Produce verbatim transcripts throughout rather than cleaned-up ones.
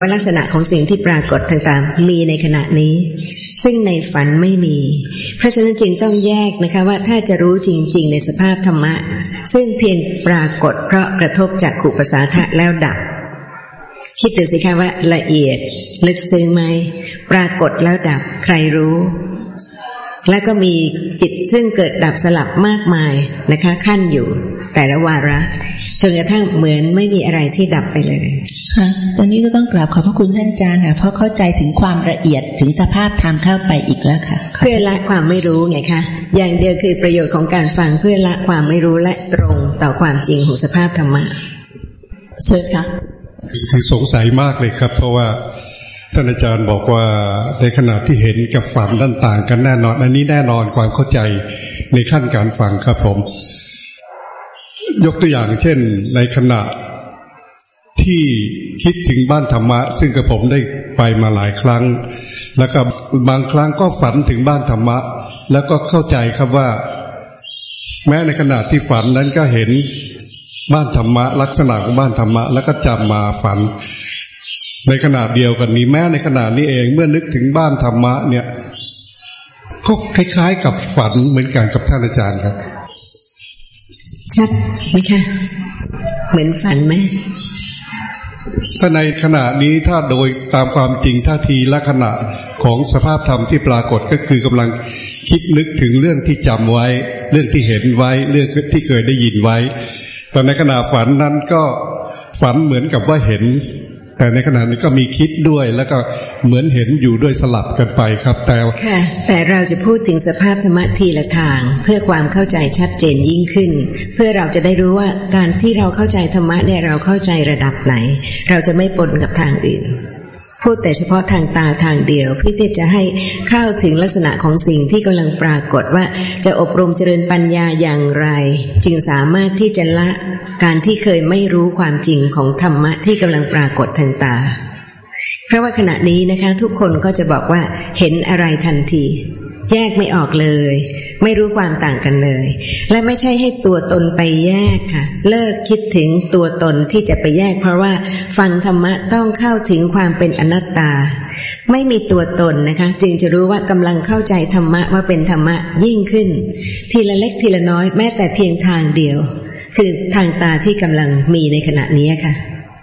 ว่าลักษณะของสิ่งที่ปรากฏต่างๆมีในขณะนี้ซึ่งในฝันไม่มีเพราะฉะนั้นจึงต้องแยกนะคะว่าถ้าจะรู้จริงๆในสภาพธรรมะซึ่งเพียงปรากฏเพราะกระทบจากขุปสาทะแล้วดับคิดดูสิคะว่าละเอียดลึกซึ้งไหมปรากฏแล้วดับใครรู้แล้วก็มีจิตซึ่งเกิดดับสลับมากมายนะคะขั้นอยู่แต่ละวาระจนกระทั่งเหมือนไม่มีอะไรที่ดับไปเลยค่ะตอนนี้ก็ต้องกราบขอบพระคุณท่านอาจารย์ค่ะเพราะเข้าใจถึงความละเอียดถึงสภาพธรรมเข้าไปอีกแล้วค่ะเพื่อละความไม่รู้ไงคะอย่างเดียวคือประโยชน์ของการฟังเพื่อละความไม่รู้และตรงต่อความจริงของสภาพธรรมะเชิญค่ะคือสงสัยมากเลยครับเพราะว่าท่านอาจารย์บอกว่าในขณะที่เห็นกับฝันด้านต่างกันแน่นอนอันนี้แน่นอนความเข้าใจในขั้นการฟังครับผมยกตัวอย่างเช่นในขณะที่คิดถึงบ้านธรรมะซึ่งกระผมได้ไปมาหลายครั้งแล้วก็บางครั้งก็ฝันถึงบ้านธรรมะแล้วก็เข้าใจครับว่าแม้ในขณะที่ฝันนั้นก็เห็นบ้านธรรมะลักษณะของบ้านธรรมะแล้วก็จำมาฝันในขณะเดียวกันนี้แม้ในขณะนี้เองเมื่อนึกถึงบ้านธรรมะเนี่ยก็คล้ายๆกับฝันเหมือนกันกับท่านอาจารย์ครับชัดไหมคะเหมือนฝันไหมถ้าในขณะนี้ถ้าโดยตามความจริงท่าทีและขณะของสภาพธรรมที่ปรากฏก็คือกำลังคิดนึกถึงเรื่องที่จำไว้เรื่องที่เห็นไว้เรื่องที่เคยได้ยินไว้แต่ในขณะฝันนั้นก็ฝันเหมือนกับว่าเห็นแต่ในขณะนี้ก็มีคิดด้วยแล้วก็เหมือนเห็นอยู่ด้วยสลับกันไปครับแต่ค่ะแต่เราจะพูดถึงสภาพธรรมะทีละทางเพื่อความเข้าใจชัดเจนยิ่งขึ้นเพื่อเราจะได้รู้ว่าการที่เราเข้าใจธรรมะเนี่ยเราเข้าใจระดับไหนเราจะไม่ปนกับทางอื่นพูดแต่เฉพาะทางตาทางเดียวเพื่อที่จะให้เข้าถึงลักษณะของสิ่งที่กำลังปรากฏว่าจะอบรมเจริญปัญญาอย่างไรจึงสามารถที่จะละการที่เคยไม่รู้ความจริงของธรรมะที่กำลังปรากฏทางตาเพราะว่าขณะนี้นะคะทุกคนก็จะบอกว่าเห็นอะไรทันทีแยกไม่ออกเลยไม่รู้ความต่างกันเลยและไม่ใช่ให้ตัวตนไปแยกค่ะเลิกคิดถึงตัวตนที่จะไปแยกเพราะว่าฟังธรรมะต้องเข้าถึงความเป็นอนัตตาไม่มีตัวตนนะคะจึงจะรู้ว่ากำลังเข้าใจธรรมะว่าเป็นธรรมะยิ่งขึ้นทีละเล็กทีละน้อยแม้แต่เพียงทางเดียวคือทางตาที่กำลังมีในขณะนี้ค่ะ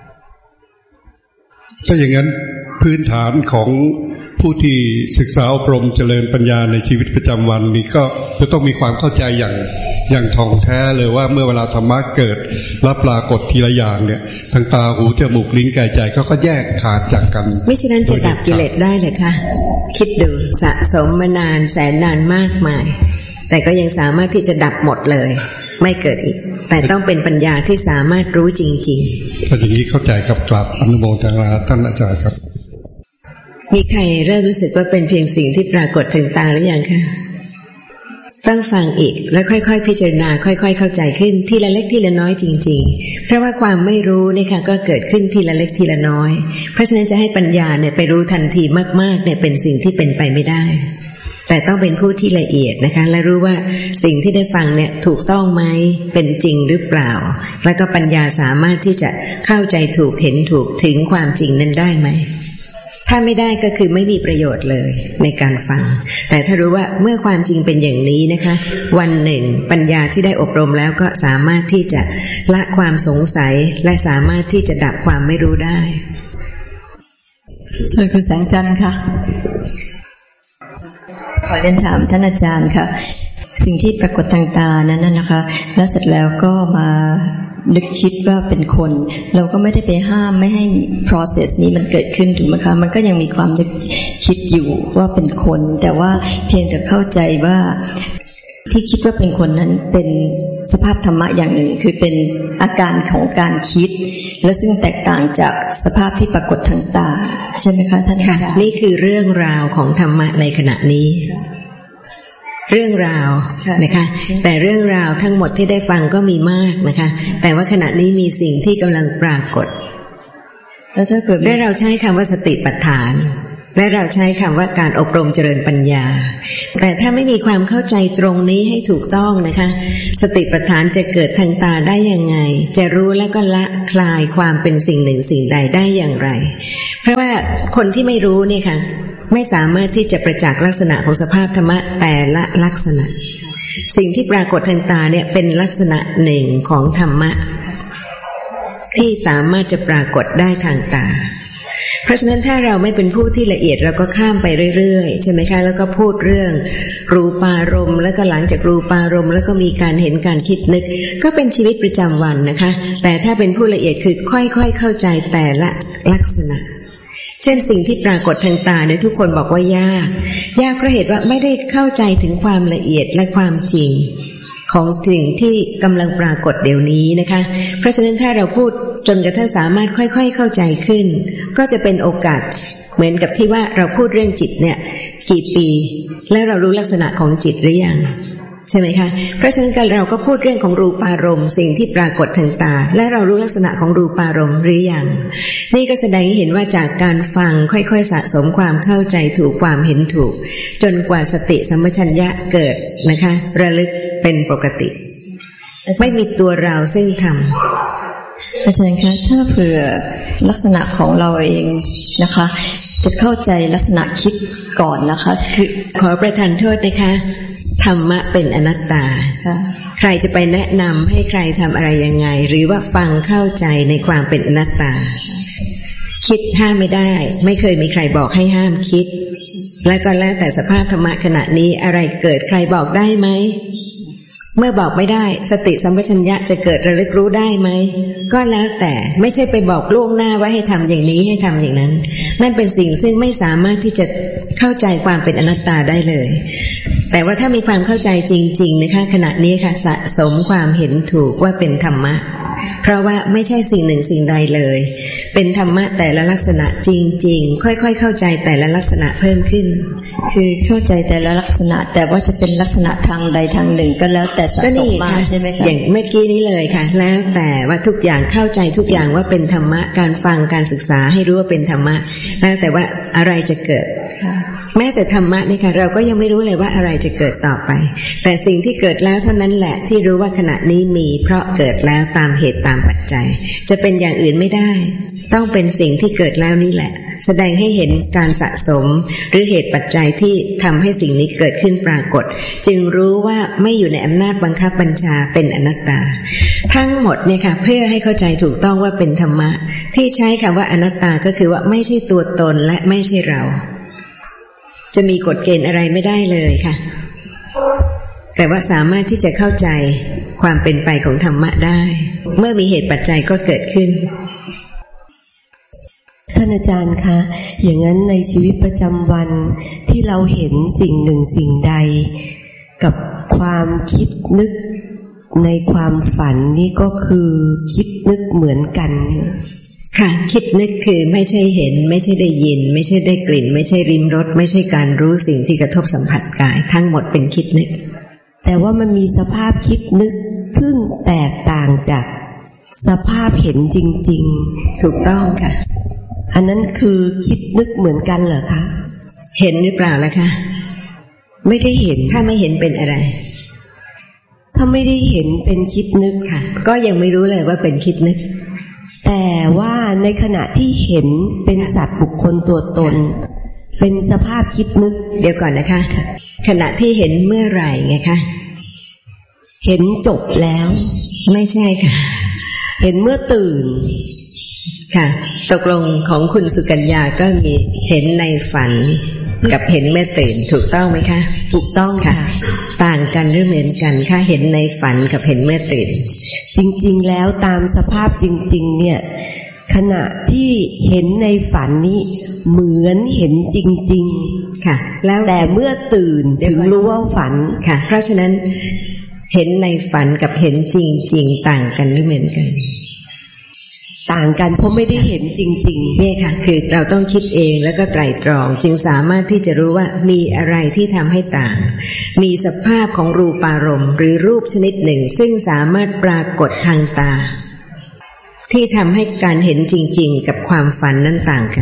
ถ้าอย่างนั้นพื้นฐานของผู้ที่ศึกษาอบรมเจริญปัญญาในชีวิตประจำวันนี้ก็จะต้องมีความเข้าใจอย่างอย่างท่องแท้เลยว่าเมื่อเวลาธรรมะเกิดรับปรากฏทีละอย่างเนี่ยทางตาหูจมูกลิ้นกายใจเขาก็แยกขาดจากกันไม่ฉะนั้นจะดับกิเลสได้เลยค่ะคิดดูสะสมมานานแสนนานมากมายแต่ก็ยังสามารถที่จะดับหมดเลยไม่เกิดอีกแต่ต้องเป็นปัญญาที่สามารถรู้จริงๆถ้าอย่างนี้เข้าใจครับกราบอนุโมทนาท่านอาจารย์ครับมีใครเริ่มรู้สึกว่าเป็นเพียงสิ่งที่ปรากฏถึงตาหรือยังคะต้องฟังอีกแล้วค่อยๆพิจารณาค่อยๆเข้าใจขึ้นทีละเล็กทีละน้อยจริงๆเพราะว่าความไม่รู้นี่ค่ะก็เกิดขึ้นทีละเล็กทีละน้อยเพราะฉะนั้นจะให้ปัญญาเนี่ยไปรู้ทันทีมากๆเนี่ยเป็นสิ่งที่เป็นไปไม่ได้แต่ต้องเป็นผู้ที่ละเอียดนะคะและรู้ว่าสิ่งที่ได้ฟังเนี่ยถูกต้องไหมเป็นจริงหรือเปล่าแล้วก็ปัญญาสามารถที่จะเข้าใจถูกเห็นถูกถึงความจริงนั้นได้ไหมถ้าไม่ได้ก็คือไม่มีประโยชน์เลยในการฟังแต่ถ้ารู้ว่าเมื่อความจริงเป็นอย่างนี้นะคะวันหนึ่งปัญญาที่ได้อบรมแล้วก็สามารถที่จะละความสงสัยและสามารถที่จะดับความไม่รู้ได้สวัสดีคุณแสงจันทร์ค่ะขอเรียนถามท่านอาจารย์ค่ะสิ่งที่ปรากฏทางตานั้นนะคะแล้วเสร็จแล้วก็มานึกคิดว่าเป็นคนเราก็ไม่ได้ไปห้ามไม่ให้ process นี้มันเกิดขึ้นถูกไหมคะมันก็ยังมีความนึกคิดอยู่ว่าเป็นคนแต่ว่าเพียงแต่เข้าใจว่าที่คิดว่าเป็นคนนั้นเป็นสภาพธรรมะอย่างหนึ่งคือเป็นอาการของการคิดและซึ่งแตกต่างจากสภาพที่ปรากฏทางตาใช่ไหมคะท่านอาจารย์นี่คือเรื่องราวของธรรมะในขณะนี้เรื่องราวนะคะแต่เรื่องราวทั้งหมดที่ได้ฟังก็มีมากนะคะแต่ว่าขณะนี้มีสิ่งที่กำลังปรากฏแล้วถ้าเกิดและเราใช้คำว่าสติปัฏฐานและเราใช้คำว่าการอบรมเจริญปัญญาแต่ถ้าไม่มีความเข้าใจตรงนี้ให้ถูกต้องนะคะสติปัฏฐานจะเกิดทางตาได้ยังไงจะรู้แล้วก็ละคลายความเป็นสิ่งหนึ่งสิ่งใดได้อย่างไรเพราะว่าคนที่ไม่รู้เนี่ยค่ะไม่สามารถที่จะประจักษ์ลักษณะของสภาพธรรมะแต่ละลักษณะสิ่งที่ปรากฏทางตาเนี่ยเป็นลักษณะหนึ่งของธรรมะที่สามารถจะปรากฏได้ทางตาเพราะฉะนั้นถ้าเราไม่เป็นผู้ที่ละเอียดเราก็ข้ามไปเรื่อยๆใช่ไหมคะแล้วก็พูดเรื่องรูปารมณ์แล้วก็หลังจากรูปารมณ์แล้วก็มีการเห็นการคิดนึกก็เป็นชีวิตประจำวันนะคะแต่ถ้าเป็นผู้ละเอียดคือค่อยๆเข้าใจแต่ละลักษณะเช่นสิ่งที่ปรากฏทางตาเนี่ยทุกคนบอกว่ายากยากเพราะเหตุว่าไม่ได้เข้าใจถึงความละเอียดและความจริงของสิ่งที่กำลังปรากฏเดี๋ยวนี้นะคะเพราะฉะนั้นถ้าเราพูดจนกระทั่งสามารถค่อยๆเข้าใจขึ้นก็จะเป็นโอกาสเหมือนกับที่ว่าเราพูดเรื่องจิตเนี่ยกี่ปีแล้วเรารู้ลักษณะของจิตหรือยังใช่ไหมคะเพราะฉะนั้นเราก็พูดเรื่องของรูปารมณ์สิ่งที่ปรากฏทางตาและเรารู้ลักษณะของรูปารมณ์หรือยังนี่ก็แสดงให้เห็นว่าจากการฟังค่อยๆสะสมความเข้าใจถูกความเห็นถูกจนกว่าสติสัมปชัญญะเกิดนะคะระลึกเป็นปกติไม่มีตัวเราซึ่งทำอาจารย์คะถ้าเผื่อลักษณะของเราเองนะคะจะเข้าใจลักษณะคิดก่อนนะคะคือขอประทานโทษนะคะธรรมะเป็นอนัตตาใครจะไปแนะนำให้ใครทำอะไรยังไงหรือว่าฟังเข้าใจในความเป็นอนัตตาคิดห้ามไม่ได้ไม่เคยมีใครบอกให้ห้ามคิดและก็แล้วแต่สภาพธรรมะขณะนี้อะไรเกิดใครบอกได้ไหมเมื่อบอกไม่ได้สติสัมปชัญญะจะเกิดระลึกรู้ได้ไหมก็แล้วแต่ไม่ใช่ไปบอกล่วงหน้าว่าให้ทำอย่างนี้ให้ทำอย่างนั้นนั่นเป็นสิ่งซึ่งไม่สามารถที่จะเข้าใจความเป็นอนัตตาได้เลยแต่ว่าถ้ามีความเข้าใจจริงๆนะคะขณะนี้ค่ะสะสมความเห็นถูกว่าเป็นธรรมะเพราะว่าไม่ใช่สิ่งหนึ่งสิ่งใดเลยเป็นธรรมะแต่ละลักษณะจริงๆค่อยๆเข้าใจแต่ละลักษณะเพิ่มขึ้นคือเข้าใจแต่ละลักษณะแต่ว่าจะเป็นลักษณะทางใดทางหนึ่งก็แล้วแต่สะสมมาใช่ไหมคะอย่างเมื่อกี้นี้เลยค่ะแล้วแต่ว่าทุกอย่างเข้าใจทุกอย่างว่าเป็นธรรมะการฟังการศึกษาให้รู้ว่าเป็นธรรมะแล้วแต่ว่าอะไรจะเกิดแม้แต่ธรรมะนี่ค่ะเราก็ยังไม่รู้เลยว่าอะไรจะเกิดต่อไปแต่สิ่งที่เกิดแล้วเท่านั้นแหละที่รู้ว่าขณะนี้มีเพราะเกิดแล้วตามเหตุตามปัจจัยจะเป็นอย่างอื่นไม่ได้ต้องเป็นสิ่งที่เกิดแล้วนี่แหละแสดงให้เห็นการสะสมหรือเหตุปัจจัยที่ทำให้สิ่งนี้เกิดขึ้นปรากฏจึงรู้ว่าไม่อยู่ในอำนาจบังคับบัญชาเป็นอนัตตาทั้งหมดเนี่ยค่ะเพื่อให้เข้าใจถูกต้องว่าเป็นธรรมะที่ใช้คำว่าอนัตตาก็คือว่าไม่ใช่ตัวตนและไม่ใช่เราจะมีกฎเกณฑ์อะไรไม่ได้เลยค่ะแต่ว่าสามารถที่จะเข้าใจความเป็นไปของธรรมะได้เมื่อมีเหตุปัจจัยก็เกิดขึ้นท่านอาจารย์คะอย่างนั้นในชีวิตประจำวันที่เราเห็นสิ่งหนึ่งสิ่งใดกับความคิดนึกในความฝันนี่ก็คือคิดนึกเหมือนกันค่ะคิดนึกคือไม่ใช่เห็นไม่ใช่ได้ยินไม่ใช่ได้กลิ่นไม่ใช่ริมรสไม่ใช่การรู้สิ่งที่กระทบสัมผัสกายทั้งหมดเป็นคิดนึกแต่ว่ามันมีสภาพคิดนึกซึ่งแตกต่างจากสภาพเห็นจริงๆถูกต้องค่ะอันนั้นคือคิดนึกเหมือนกันเหรอคะเห็นหรือเปล่าล่ะคะไม่ได้เห็นถ้าไม่เห็นเป็นอะไรถ้าไม่ได้เห็นเป็นคิดนึกค่ะก็ยังไม่รู้เลยว่าเป็นคิดนึกแต่ว่าในขณะที่เห็นเป็นสัตว์บุคคลตัวตนเป็นสภาพคิดนึกเดี๋ยวก่อนนะคะขณะที่เห็นเมื่อไหร่ไงคะเห็นจบแล้วไม่ใช่ค่ะเห็นเมื่อตื่นค่ะตกลงของคุณสุกัญญาก็มีเห็นในฝันกับเห็นเมื่อตื่นถูกต้องไหมคะถูกต้องค่ะต่างกันหรือเหมือนกันคะเห็นในฝันกับเห็นเมื่อตื่นจริงๆแล้วตามสภาพจริงๆเนี่ยขณะที่เห็นในฝันนี้เหมือนเห็นจริงๆค่ะแล้วแต่เมื่อตื่นถึงรู้ว่าฝันค่ะเพราะฉะนั้นเห็นในฝันกับเห็นจริงๆต่างกันหรือเหมือนกันต่างกันเพราะไม่ได้เห็นจริงๆเนี่ยค่ะคือเราต้องคิดเองแล้วก็ไตร่ตรองจึงสามารถที่จะรู้ว่ามีอะไรที่ทำให้ต่างมีสภาพของรูปารมณ์หรือรูปชนิดหนึ่งซึ่งสามารถปรากฏทางตาที่ทำให้การเห็นจริงๆกับความฝันนั้นต่างกัน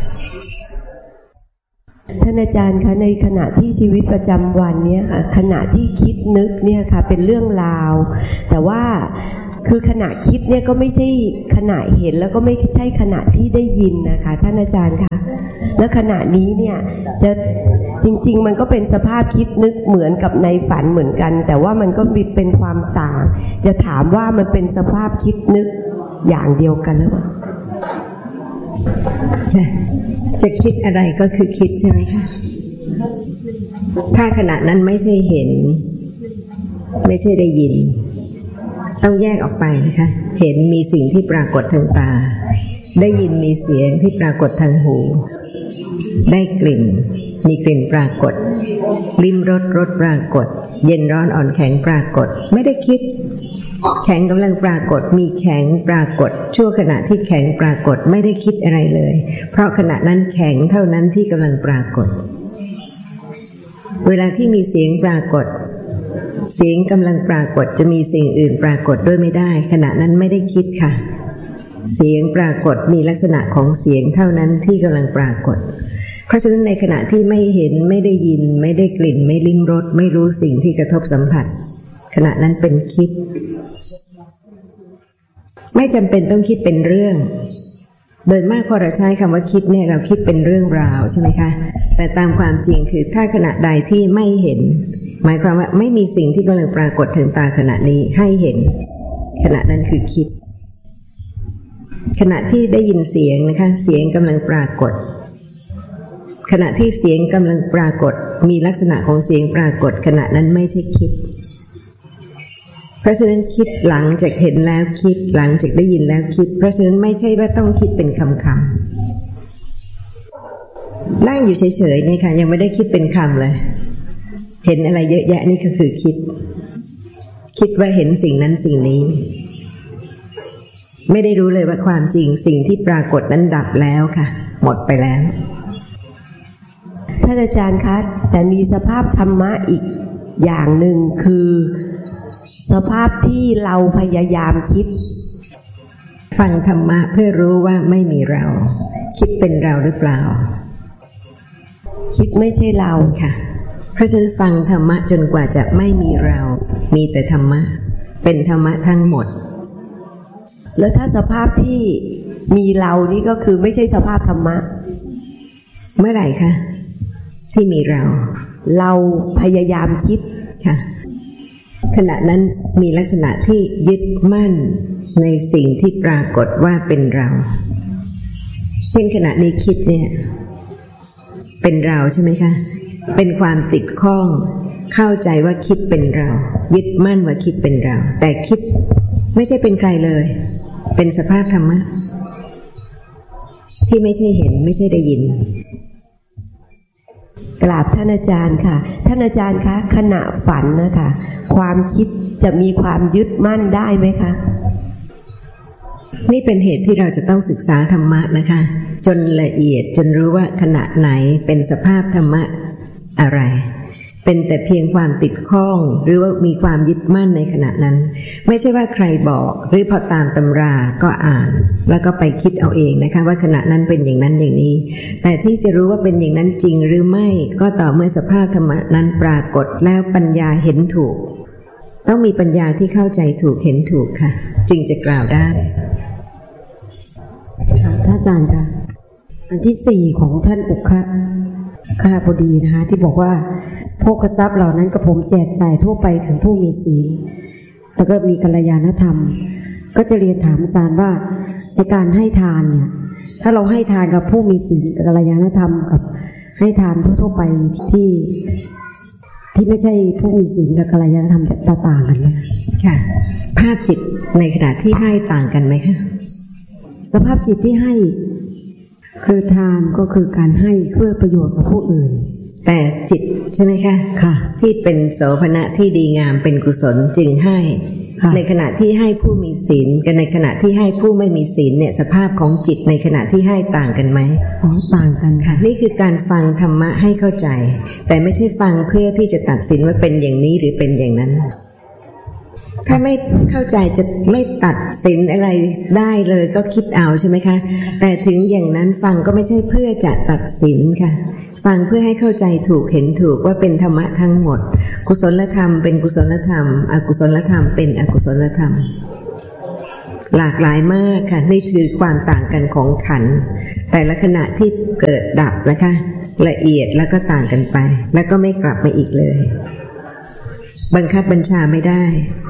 ท่านอาจารย์คะในขณะที่ชีวิตประจำวันเนี่ยค่ะขณะที่คิดนึกเนี่ยค่ะเป็นเรื่องราวแต่ว่าคือขณะคิดเนี่ยก็ไม่ใช่ขณะเห็นแล้วก็ไม่ใช่ขณะที่ได้ยินนะคะท่านอาจารย์คะแล้วขณะนี้เนี่ยจะจริงๆมันก็เป็นสภาพคิดนึกเหมือนกับในฝันเหมือนกันแต่ว่ามันก็มีเป็นความต่างจะถามว่ามันเป็นสภาพคิดนึกอย่างเดียวกันหรือเปล่าใช่จะคิดอะไรก็คือคิดใช่ไหมคะถ้าขณะนั้นไม่ใช่เห็นไม่ใช่ได้ยินต้องแยกออกไปนะคะเห็นมีสิ่งที่ปรากฏทางตาได้ยินมีเสียงที่ปรากฏทางหูได้กลิ่นมีกลิ่นปรากฏลิ้มรสรสปรากฏเย็นร้อนอ่อนแข็งปรากฏไม่ได้คิดแข็งกำลังปรากฏมีแข็งปรากฏชั่วขณะที่แข็งปรากฏไม่ได้คิดอะไรเลยเพราะขณะนั้นแข็งเท่านั้นที่กำลังปรากฏเวลาที่มีเสียงปรากฏเสียงกำลังปรากฏจะมีสิ่งอื่นปรากฏด้วยไม่ได้ขณะนั้นไม่ได้คิดค่ะเสียงปรากฏมีลักษณะของเสียงเท่านั้นที่กำลังปรากฏเพราะฉะนั้นในขณะที่ไม่เห็นไม่ได้ยินไม่ได้กลิ่นไม่ลิ้มรสไม่รู้สิ่งที่กระทบสัมผัสขณะนั้นเป็นคิดไม่จำเป็นต้องคิดเป็นเรื่องโดยมากพอเราใช้คำว่าคิดเนี่ยเราคิดเป็นเรื่องราวใช่ไหมคะแต่ตามความจริงคือถ้าขณะใดที่ไม่เห็นหมายความว่าไม่มีสิ่งที่กำลังปรากฏถึงตาขณะนี้ให้เห็นขณะนั้นคือคิดขณะที่ได้ยินเสียงนะคะเสียงกำลังปรากฏขณะที่เสียงกำลังปรากฏมีลักษณะของเสียงปรากฏขณะนั้นไม่ใช่คิดเพราะฉะนั้นคิดหลังจากเห็นแล้วคิดหลังจากได้ยินแล้วคิดเพราะฉะนั้นไม่ใช่ว่าต้องคิดเป็นคำคำนั่งอยู่เฉยๆนี่ค่ะยังไม่ได้คิดเป็นคำเลยเห็นอะไรเยอะแยะนี่ก็คือคิดคิดว่าเห็นสิ่งนั้นสิ่งนี้ไม่ได้รู้เลยว่าความจริงสิ่งที่ปรากฏนั้นดับแล้วค่ะหมดไปแล้วท่านอาจารย์คะแต่มีสภาพธรรมะอีกอย่างหนึ่งคือสภาพที่เราพยายามคิดฟังธรรมะเพื่อรู้ว่าไม่มีเราคิดเป็นเราหรือเปล่าคิดไม่ใช่เราค่ะเพราะฉะนั้นฟังธรรมะจนกว่าจะไม่มีเรามีแต่ธรรมะเป็นธรรมะทั้งหมดแล้วถ้าสภาพที่มีเรานี่ก็คือไม่ใช่สภาพธรรมะเมื่อไหร่คะที่มีเราเราพยายามคิดค่ะขณะนั้นมีลักษณะที่ยึดมั่นในสิ่งที่ปรากฏว่าเป็นเราเช่นขณะนี้คิดเนี่ยเป็นเราใช่ไหมคะเป็นความติดข้องเข้าใจว่าคิดเป็นเรายึดมั่นว่าคิดเป็นเราแต่คิดไม่ใช่เป็นใครเลยเป็นสภาพธรรมะที่ไม่ใช่เห็นไม่ใช่ได้ยินกราบท่านอาจารย์ค่ะท่านอาจารย์คะขณะฝันนะคะความคิดจะมีความยึดมั่นได้ไหมคะนี่เป็นเหตุที่เราจะต้องศึกษาธรรมะนะคะจนละเอียดจนรู้ว่าขณะไหนเป็นสภาพธรรมะอะไรเป็นแต่เพียงความติดข้องหรือว่ามีความยึดมั่นในขณะนั้นไม่ใช่ว่าใครบอกหรือพอตามตำราก็อ่านแล้วก็ไปคิดเอาเองนะคะว่าขณะนั้นเป็นอย่างนั้นอย่างนี้แต่ที่จะรู้ว่าเป็นอย่างนั้นจริงหรือไม่ก็ต่อเมื่อสภาพธรรมะนั้นปรากฏแล้วปัญญาเห็นถูกต้องมีปัญญาที่เข้าใจถูกเห็นถูกค่ะจึงจะกล่าวได้ค่ะท่านอาจารย์ค่ะอันที่สี่ของท่านอุคะข้าพอดีนะคะที่บอกว่าโภคทรัพย์เหล่านั้นกระผมแจกจ่ายทั่วไปถึงผู้มีศีลแล้วก็มีกัลยาณธรรมก็จะเรียนถามอาจารย์ว่าในการให้ทานเนี่ยถ้าเราให้ทานกับผู้มีศีลกัลยาณธรรมกับให้ทานทั่วๆไปที่ที่ไม่ใช่ผู้มีศีลกับกัลยาณธรรมจะต่างกันไหมค่ะภาพจิตในขณะที่ให้ต่างกันไหมคะสภาพจิตที่ให้คือทานก็คือการให้เพื่อประโยชน์กับผู้อื่นแต่จิตใช่ไหมคะค่ะที่เป็นโสภณะที่ดีงามเป็นกุศลจึงให้ในขณะที่ให้ผู้มีศีลกับในขณะที่ให้ผู้ไม่มีศีลเนี่ยสภาพของจิตในขณะที่ให้ต่างกันไหมอ๋อต่างกันค่ะนี่คือการฟังธรรมะให้เข้าใจแต่ไม่ใช่ฟังเพื่อที่จะตัดสินว่าเป็นอย่างนี้หรือเป็นอย่างนั้นถ้าไม่เข้าใจจะไม่ตัดสินอะไรได้เลยก็คิดเอาใช่ไหมคะแต่ถึงอย่างนั้นฟังก็ไม่ใช่เพื่อจะตัดสินค่ะฟังเพื่อให้เข้าใจถูกเห็นถูกว่าเป็นธรรมะทั้งหมดกุศลธรรมเป็นกุศลธรรมอกุศลธรรมเป็นอกุศลธรรมหลากหลายมากค่ะนี่คือความต่างกันของขันธ์แต่ละขณะที่เกิดดับนะคะละเอียดแล้วก็ต่างกันไปแล้วก็ไม่กลับมาอีกเลยบังคับบัญชาไม่ได้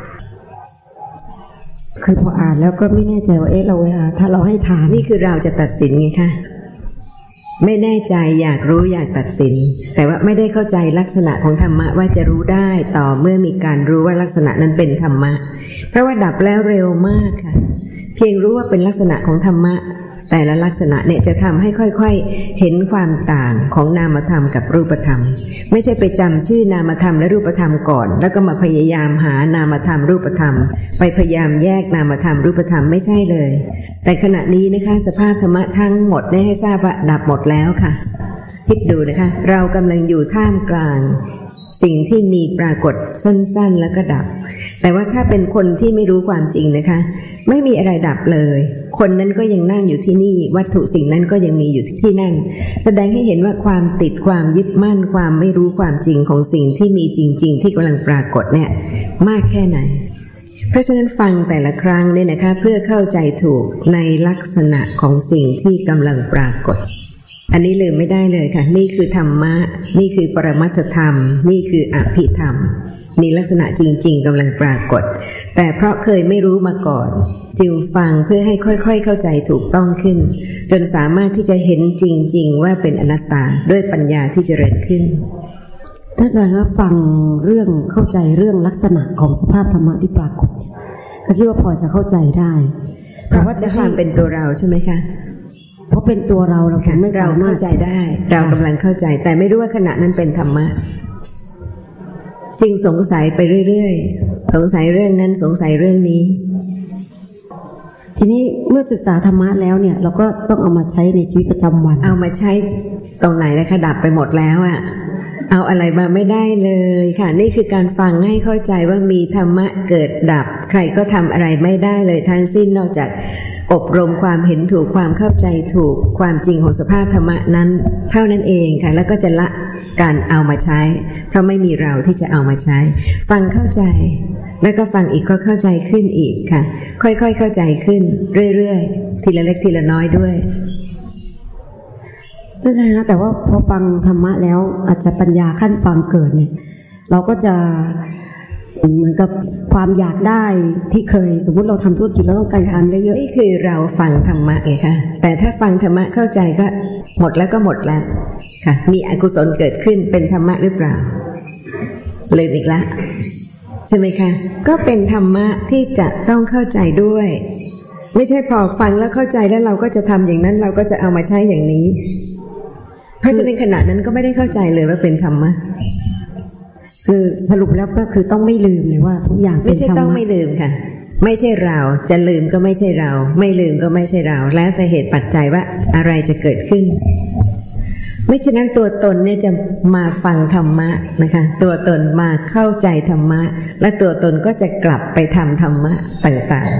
คือพออ่านแล้วก็ไม่แน่ใจว่าเอ๊ะเราเวลาถ้าเราให้ทานนี่คือเราจะตัดสินไงคะไม่แน่ใจอยากรู้อยากตัดสินแต่ว่าไม่ได้เข้าใจลักษณะของธรรมะว่าจะรู้ได้ต่อเมื่อมีการรู้ว่าลักษณะนั้นเป็นธรรมะเพราะว่าดับแล้วเร็วมากค่ะเพียงรู้ว่าเป็นลักษณะของธรรมะแต่ละลักษณะเนี่ยจะทำให้ค่อยๆเห็นความต่างของนามธรรมกับรูปธรรมไม่ใช่ไปจำชื่อนามธรรมและรูปธรรมก่อนแล้วก็มาพยายามหานามธรรมรูปธรรมไปพยายามแยกนามธรรมรูปธรรมไม่ใช่เลยแต่ขณะนี้นะคะสภาพธรรมะทั้งหมดได้ให้ทราบว่าดับหมดแล้วค่ะคิดดูนะคะเรากำลังอยู่ท่ามกลางสิ่งที่มีปรากฏสั้นๆแล้วก็ดับแต่ว่าถ้าเป็นคนที่ไม่รู้ความจริงนะคะไม่มีอะไรดับเลยคนนั้นก็ยังนั่งอยู่ที่นี่วัตถุสิ่งนั้นก็ยังมีอยู่ที่นั่นแสดงให้เห็นว่าความติดความยึดมั่นความไม่รู้ความจริงของสิ่งที่มีจริงๆที่กำลังปรากฏเนี่ยมากแค่ไหนเพราะฉะนั้นฟังแต่ละครั้งเนี่ยนะคะเพื่อเข้าใจถูกในลักษณะของสิ่งที่กำลังปรากฏอันนี้ลืมไม่ได้เลยค่ะนี่คือธรรมะนี่คือปรมัตถธรรมนี่คืออภิธรรมมีลักษณะจริงๆกำลังปรากฏแต่เพราะเคยไม่รู้มาก่อนจึงฟังเพื่อให้ค่อยๆเข้าใจถูกต้องขึ้นจนสามารถที่จะเห็นจริงๆว่าเป็นอนัตตาด้วยปัญญาที่เจริญขึ้นถ้าอาจารย์ฟังเรื่องเข้าใจเรื่องลักษณะของสภาพธรรมะที่ปรากฏก็คิดว่าพอจะเข้าใจได้เพราะว่าจะความเป็นตัวเราใช่ไหมคะเพราะเป็นตัวเราเราไม่เราเข้าใจได้เรากำลังเข้าใจแต่ไม่รู้ว่าขณะนั้นเป็นธรรมะจึงสงสัยไปเรื่อยๆสงสัยเรื่องนั้นสงสัยเรื่องนี้ทีนี้เมื่อศึกษาธรรมะแล้วเนี่ยเราก็ต้องเอามาใช้ในชีวิตประจำวันเอามาใช้ตรงไหนแล้วคะดับไปหมดแล้วอ่ะเอาอะไรมาไม่ได้เลยค่ะนี่คือการฟังให้เข้าใจว่ามีธรรมะเกิดดับใครก็ทำอะไรไม่ได้เลยทั้งสิ้นนอกจากอบรมความเห็นถูกความเข้าใจถูกความจริงของสภาพธรรมะนั้นเท่านั้นเองค่ะแล้วก็จะละการเอามาใช้เพราะไม่มีเราที่จะเอามาใช้ฟังเข้าใจแล้วก็ฟังอีกก็เข้าใจขึ้นอีกค่ะค่อยๆเข้าใจขึ้นเรื่อยๆทีละเล็กทีละน้อยด้วยไม่ใช่นะแต่ว่าพอฟังธรรมะแล้วอาจจะปัญญาขั้นฟังเกิดเนี่ยเราก็จะเหมือนกับความอยากได้ที่เคยสมมติเราทำธุรกิจแล้วต้องการทำได้เยอะนี่คือเราฟังธรรมะไงคะแต่ถ้าฟังธรรมะเข้าใจก็หมดแล้วก็หมดแล้วค่ะมีอกุศลเกิดขึ้นเป็นธรรมะหรือเปล่าเลยอีกละใช่ไหมคะก็เป็นธรรมะที่จะต้องเข้าใจด้วยไม่ใช่พอฟังแล้วเข้าใจแล้วเราก็จะทำอย่างนั้นเราก็จะเอามาใช้อย่างนี้เพราะฉะนั้นขณะนั้นก็ไม่ได้เข้าใจเลยว่าเป็นธรรมะคือสรุปแล้วก็คือต้องไม่ลืมเลยว่าทุกอย่างไม่ใช่ต้องไม่ลืมค่ะไม่ใช่เราจะลืมก็ไม่ใช่เราไม่ลืมก็ไม่ใช่เราแล้วแต่เหตุปัจจัยว่าอะไรจะเกิดขึ้นไม่ฉะนั้นตัวตนเนี่ยจะมาฟังธรรมะนะคะตัวตนมาเข้าใจธรรมะและตัวตนก็จะกลับไปทำธรรมะต่าง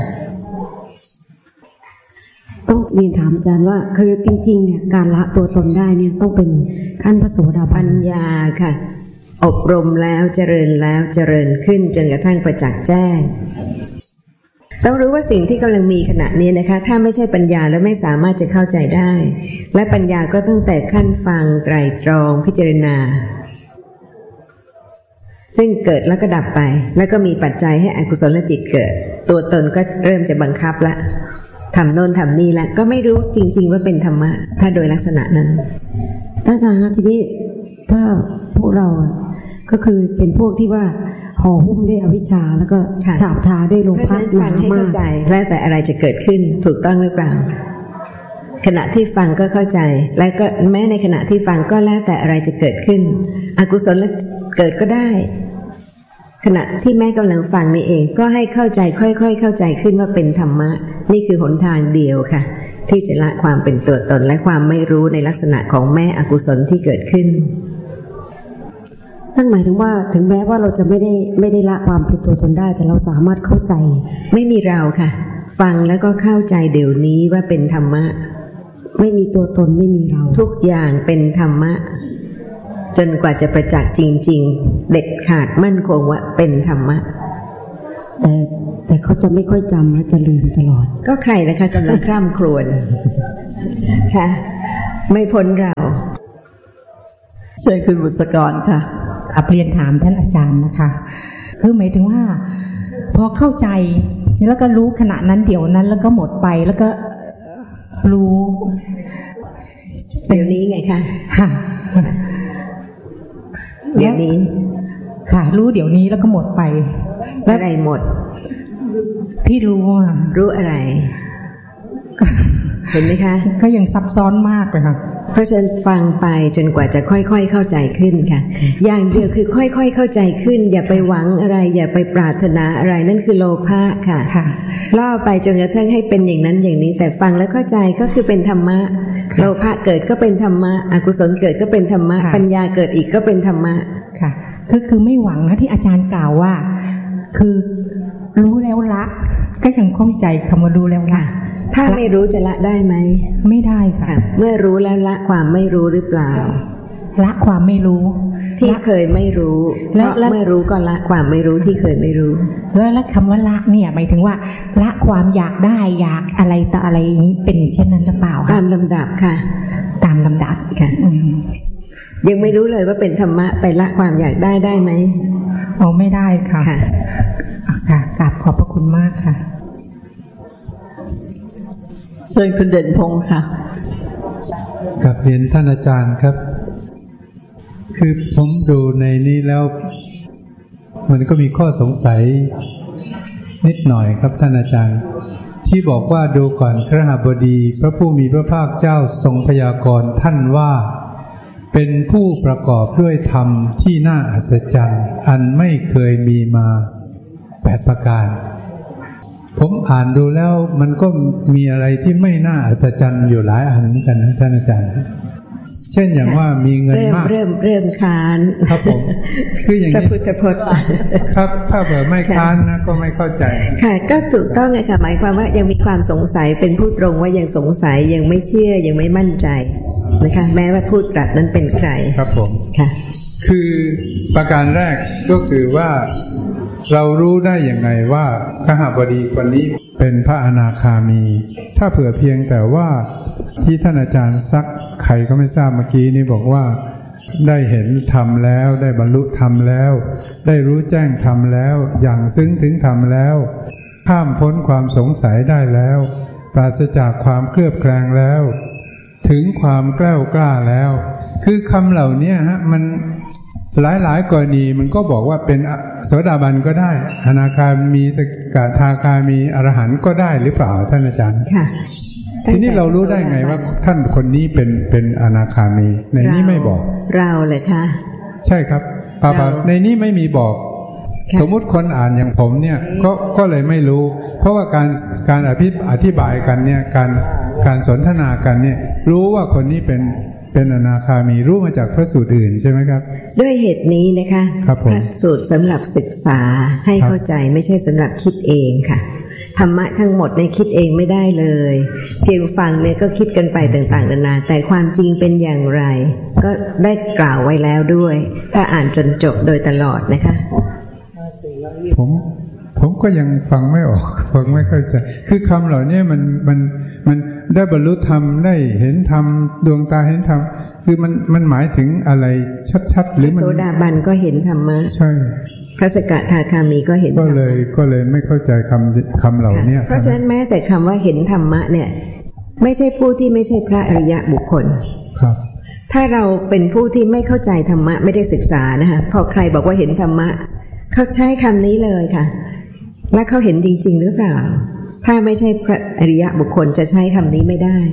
ๆต้องเรียนถามอาจารย์ว่าคือจริงๆเนี่ยการละตัวตนได้เนี่ยต้องเป็นขั้นพระโสดาบันปัญญาค่ะอบรมแล้วเจริญแล้วเจริญขึ้นจนกระทั่งประจักษ์แจ้งต้องรู้ว่าสิ่งที่กำลังมีขณะนี้นะคะถ้าไม่ใช่ปัญญาแล้วไม่สามารถจะเข้าใจได้และปัญญาก็ตั้งแต่ขั้นฟังไตรตรองพิจารณาซึ่งเกิดแล้วก็ดับไปแล้วก็มีปัจจัยให้อกุศลจิตเกิดตัวตนก็เริ่มจะบังคับละทำโน่นทำนี่ละก็ไม่รู้จริงๆว่าเป็นธรรมะถ้าโดยลักษณะนั้นอาจารย์ทีนี้ถ้าพวกเราก็คือเป็นพวกที่ว่าห่อหุ้มด้วยอวิชชาแล้วก็ฉาบทาด้วยโลภะหนามากแล้วแต่อะไรจะเกิดขึ้นถูกต้องหรือเปล่าขณะที่ฟังก็เข้าใจและก็แม้ในขณะที่ฟังก็แล้วแต่อะไรจะเกิดขึ้นอกุศลเกิดก็ได้ขณะที่แม่กำลังฟังนี่เองก็ให้เข้าใจค่อยๆเข้าใจขึ้นว่าเป็นธรรมะนี่คือหนทางเดียวค่ะที่จะละความเป็นตัวตนและความไม่รู้ในลักษณะของแม่อกุศลที่เกิดขึ้นนั่นหมายถึงว่าถึงแม้ว่าเราจะไม่ได้ไม่ได้ละความเป็นตัวตนได้แต่เราสามารถเข้าใจไม่มีเราค่ะฟังแล้วก็เข้าใจเดี๋ยวนี้ว่าเป็นธรรมะไม่มีตัวตนไม่มีเราทุกอย่างเป็นธรรมะจนกว่าจะประจักษ์จริงๆเด็ดขาดมั่นคงว่าเป็นธรรมะแต่แต่เขาจะไม่ค่อยจำและจะลืมตลอดก็ใครนะคะกำลังคร่ำครวญค่ะไม่พ้นเราเชิญคุณบุษกรค่ะอับเรียนถามท่านอาจารย์นะคะคือหมายถึงว่าพอเข้าใจแล้วก็รู้ขณะนั้นเดี๋ยวนั้นแล้วก็หมดไปแล้วก็รู้เดี๋ยวนี้ไงคะค่ะเดี๋ยวนี้ค่ะรู้เดี๋ยวนี้แล้วก็หมดไปแล้วอะไรหมดที่รู้อ่ะรู้อะไรเห็นไหมคะก็ยังซับซ้อนมากเลยค่ะเพราะฉะนั้นฟังไปจนกว่าจะค่อยๆเข้าใจขึ้นค่ะอย่างเดียวคือค่อยๆเข้าใจขึ้นอย่าไปหวังอะไรอย่าไปปรารถนาอะไรนั่นคือโลภะค่ะค่ะล่อไปจนกระทั่งให้เป็นอย่างนั้นอย่างนี้แต่ฟังแล้วเข้าใจก็คือเป็นธรรมะโลภะเกิดก็เป็นธรรมะอกุศลเกิดก็เป็นธรรมะปัญญาเกิดอีกก็เป็นธรรมะค่ะคือคือไม่หวังนะที่อาจารย์กล่าวว่าคือรู้แล้วละก็ยังข้องใจคำว่ารู้แล้วละถ้าไม่รู้จะละได้ไหมไม่ได้ค่ะเมื่อรู้แล้วละความไม่รู้หรือเปล่าละความไม่รู้ที่เคยไม่รู้แล้วเมื่อรู้ก็ละความไม่รู้ที่เคยไม่รู้แล้วละคำว่าละเนี่ยหมายถึงว่าละความอยากได้อยากอะไรต่ออะไรอย่างนี้เป็นเช่นนั้นหรือเปล่าตามลำดับค่ะตามลำดับค่ะยังไม่รู้เลยว่าเป็นธรรมะไปละความอยากได้ได้ไหมอ๋อไม่ได้ค่ะค่ะค่ะกราบขอบพระคุณมากค่ะเชิญคุณเด่นพงศ์ค่ะกับเรียนท่านอาจารย์ครับคือผมดูในนี้แล้วมันก็มีข้อสงสัยนิดหน่อยครับท่านอาจารย์ที่บอกว่าดูก่อนคฤหบดีพระผู้มีพระภาคเจ้าทรงพยากรณ์ท่านว่าเป็นผู้ประกอบด้วยธรรมที่น่าอัศจรรย์อันไม่เคยมีมาแปดประการผมอ่านดูแล้วมันก็มีอะไรที่ไม่น่าอัศจรรย์อยู่หลายอันเหมือนกันนะท่านอาจารย์เช่นอย่างว่ามีเงินมากเริ่มเริ่มค้านครับผมคืออย่างนี้พระพุทธพจน์ครับถ้าเผื่อไม่ค้านนะก็ไม่เข้าใจค่ะก็ถูกต้องเลยค่ะหมายความว่ายังมีความสงสัยเป็นผู้ตรงว่ายังสงสัยยังไม่เชื่อยังไม่มั่นใจนะคะแม้ว่าผู้ตรัสนั้นเป็นใครครับผมค่ะคือประการแรกก็คือว่าเรารู้ได้อย่างไงว่าคฤหบดีคนนี้เป็นพระอนาคามีถ้าเผื่อเพียงแต่ว่าที่ท่านอาจารย์ซักใครก็ไม่ทราบเมื่อกี้นี้บอกว่าได้เห็นธรรมแล้วได้บรรลุธรรมแล้วได้รู้แจ้งธรรมแล้วอย่างซึ้งถึงธรรมแล้วข้ามพ้นความสงสัยได้แล้วปราศจากความเคลือบแคลงแล้วถึงความแกล้วกล้าแล้วคือคำเหล่านี้ฮะมันหลายๆกรณีมันก็บอกว่าเป็นโสดาบันก็ได้อนาคามีสกทาคามีอรหันต์ก็ได้หรือเปล่าท่านอาจารย์ค่ะทีนี้เรารู้ได้ไงว่าท่านคนนี้เป็นเป็นอนาคามีในนี้ไม่บอกเราเลยค่ะใช่ครับป่าวในนี้ไม่มีบอกสมมุติคนอ่านอย่างผมเนี่ยก็ก็เลยไม่รู้เพราะว่าการการอภิอธิบายกันเนี่ยการการสนทนากันเนี่ยรู้ว่าคนนี้เป็นเป็นอนาคามีรู้มาจากพระสูตรอื่นใช่ไหมครับด้วยเหตุนี้นะคะพระสูตรสำหรับศึกษาให้เข้าใจไม่ใช่สำหรับคิดเองค่ะธรรมะทั้งหมดในคิดเองไม่ได้เลยเพียงฟังเนี่ยก็คิดกันไปต่างๆนานาแต่ความจริงเป็นอย่างไรก็ได้กล่าวไว้แล้วด้วยถ้าอ่านจนจบโดยตลอดนะคะผมผมก็ยังฟังไม่ออกฟังไม่เข้าใจคือคำเหล่านี้มันมันมันได้บรรลุธรรมได้เห็นธรรมดวงตาเห็นธรรมคือมันมันหมายถึงอะไรชัดๆหรือมันโสดาบันก็เห็นธรรมะใช่พระสกทาคามีก็เห็นก็เลยก็เลยไม่เข้าใจคำคำเหล่านี้เพราะฉะนั้นแม้แต่คำว่าเห็นธรรมะเนี่ยไม่ใช่ผู้ที่ไม่ใช่พระอริยะบุคคลครับถ้าเราเป็นผู้ที่ไม่เข้าใจธรรมะไม่ได้ศึกษานะคะพอใครบอกว่าเห็นธรรมะเขาใช้คำนี้เลยค่ะและเขาเห็นจริงๆหรือเปล่าถ้าไม่ใช่พระอริยะบุคคลจะใช้คำนี้ไม่ได้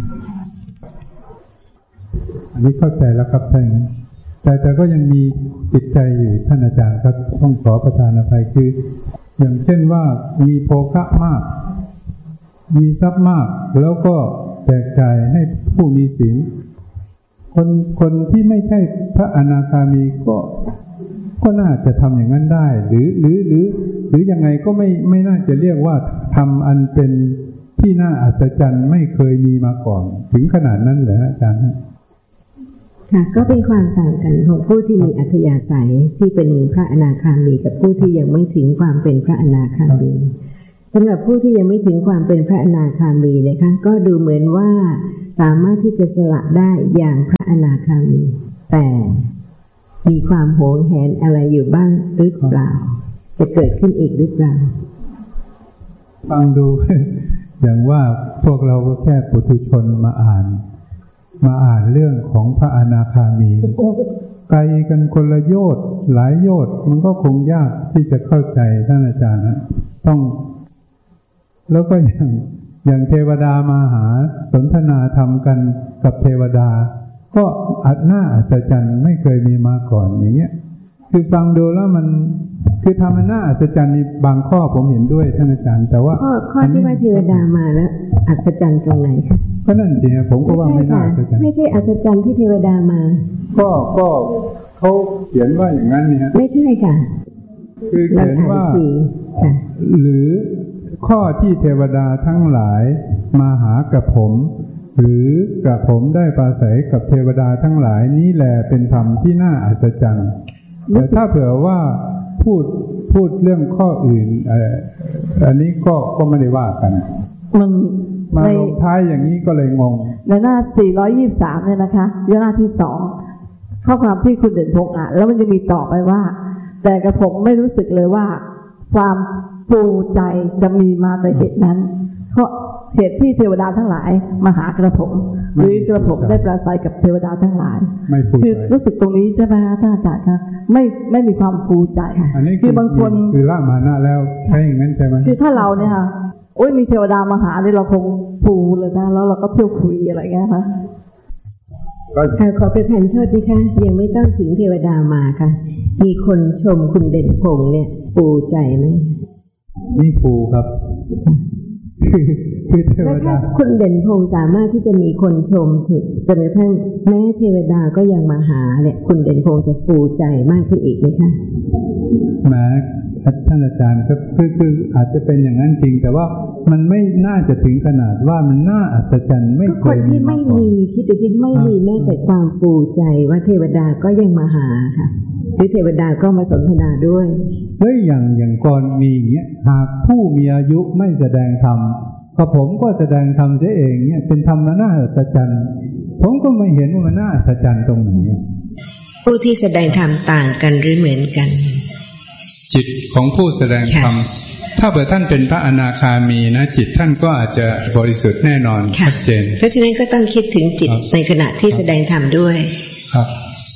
อันนี้เข้าใจแล้วครับท่านแต่แต่ก็ยังมีติดใจอยู่ท่านอาจารย์ครับต้องขอประทานอภัยคืออย่างเช่นว่ามีโภคะมากมีทรัพย์มากแล้วก็แจกจ่ายให้ผู้มีศีลคนคนที่ไม่ใช่พระอนาคามีก็ก็น่าจะทำอย่างนั้นได้หรือหรือหรือหรือยังไงก็ไม่ไม่น่าจะเรียกว่าทำอันเป็นที่น่าอัศจรรย์ไม่เคยมีมาก่อนถึงขนาดนั้นเหรออาจารย์ค่ะก็เป็นความต่างกันของผู้ที่มีอัธยาศัยที่เป็นพระอนาคามีกับผู้ที่ยังไม่ถึงความเป็นพระอนาคามีสำหรับผู้ที่ยังไม่ถึงความเป็นพระอนาคามีนะคะก็ดูเหมือนว่าสามารถที่จะสละได้อย่างพระอนาคามีแต่มีความโหยแหนอะไรอยู่บ้างหรือเปล่าจะเกิดขึ้นอีกหรือเปล่าฟังดู อย่างว่าพวกเราก็แค่ปุถุชนมาอ่านมาอ่านเรื่องของพระอนาคามีไกลกันคนละโยชน์หลายโยชน์มันก็คงยากที่จะเข้าใจท่านอาจารย์นะต้องแล้วก็อย่างอย่างเทวดามาหาสนทนาธรรมกันกับเทวดาก็อัดหน้าอัศจรรย์ไม่เคยมีมาก่อนอย่างเงี้ยคือฟังดูแล้วมันคือทำมันน่าอัศจรรย์ในบางข้อผมเห็นด้วยท่านอาจารย์แต่ว่าข้อข้อที่ว่าเทวดามาแล้วอัศจรรย์ตรงไหนคะก็นั่นสิผมก็ว่าไม่น่าอัศจรรย์ไม่ใช่อัศจรรย์ที่เทวดามาก็ก็เขาเขียนว่าอย่างนั้นเนี่ยไม่ใช่ค่ะคือเขียนว่าหรือข้อที่เทวดาทั้งหลายมาหากระผมหรือกระผมได้ปราศัยกับเทวดาทั้งหลายนี้แลเป็นธรรมที่น่าอัศจรรย์แต่ถ้าเผื่อว่าพูดพูดเรื่องข้ออื่นอันนี้ก็ก็ไม่ได้ว่ากันมันมาลงท้ายอย่างนี้ก็เลยงงในหน้าสี่ร้อยยี่สิบสามเนี่ยนะคะหน้าที่สองข้อความที่คุณเด่นพงษ์อ่านแล้วมันจะมีต่อไปว่าแต่กระผมไม่รู้สึกเลยว่าความปูใจจะมีมาแต่เหตุนั้นเพราะเหตุที่เทวดาทั้งหลายมาหากระผมหรือกระผมได้ปราศัยกับเทวดาทั้งหลายคือรู้สึกตรงนี้ใช่ไหมคะท่านอาจารย์คะไม่ไม่มีความปูใจคือบางคนคือละมานะแล้วใช่อย่างนั้นใช่ไหมคือถ้าเราเนี่ยค่ะโอ้ยมีเทวดามาหาเนี่ยเราคงปูเลยนะแล้วเราก็เที่ยวคุยอะไรเงี้ยค่ะขอประทานโทษด้วยค่ะยังไม่ต้องถึงเทวดามาค่ะมีคนชมคุณเด่นพงษ์เนี่ยปูใจไหมนี่ปูครับคือเทวดาคุณเด่นพงษ์สามารถที่จะมีคนชมถึงจนกระทั่งแม้เทวดาก็ยังมาหาเนี่ยคุณเด่นพงษ์จะปูใจมากขึ้นอีกไหมคะแม้ท่านอาจารย์ครับคือคืออาจจะเป็นอย่างนั้นจริงแต่ว่ามันไม่น่าจะถึงขนาดว่ามันน่าอัศจรรย์ไม่เคยมีมาก่อนคนที่ไม่มีคิดดูที่ไม่มีแม้แต่ความปูใจว่าเทวดาก็ยังมาหาค่ะหรือเทวดาก็มาสนทนาด้วยเฮ้ยอย่างอย่างก่อนมีอย่างเงี้ยหากผู้มีอายุไม่แสดงธรรมก็ผมก็แสดงธรรมเสียเองเนี่ยเป็นธรรมน่าอัศจรรย์ผมก็ไม่เห็นว่ามันน่าอัศจรรย์ตรงไหนผู้ที่แสดงธรรมต่างกันหรือเหมือนกันจิตของผู้แสดงธรรมถ้าเผื่อท่านเป็นพระอนาคามีนะจิตท่านก็อาจจะบริสุทธิ์แน่นอนชัดเจนเพราะฉะนั้นก็ต้องคิดถึงจิตในขณะที่แสดงธรรมด้วยครับ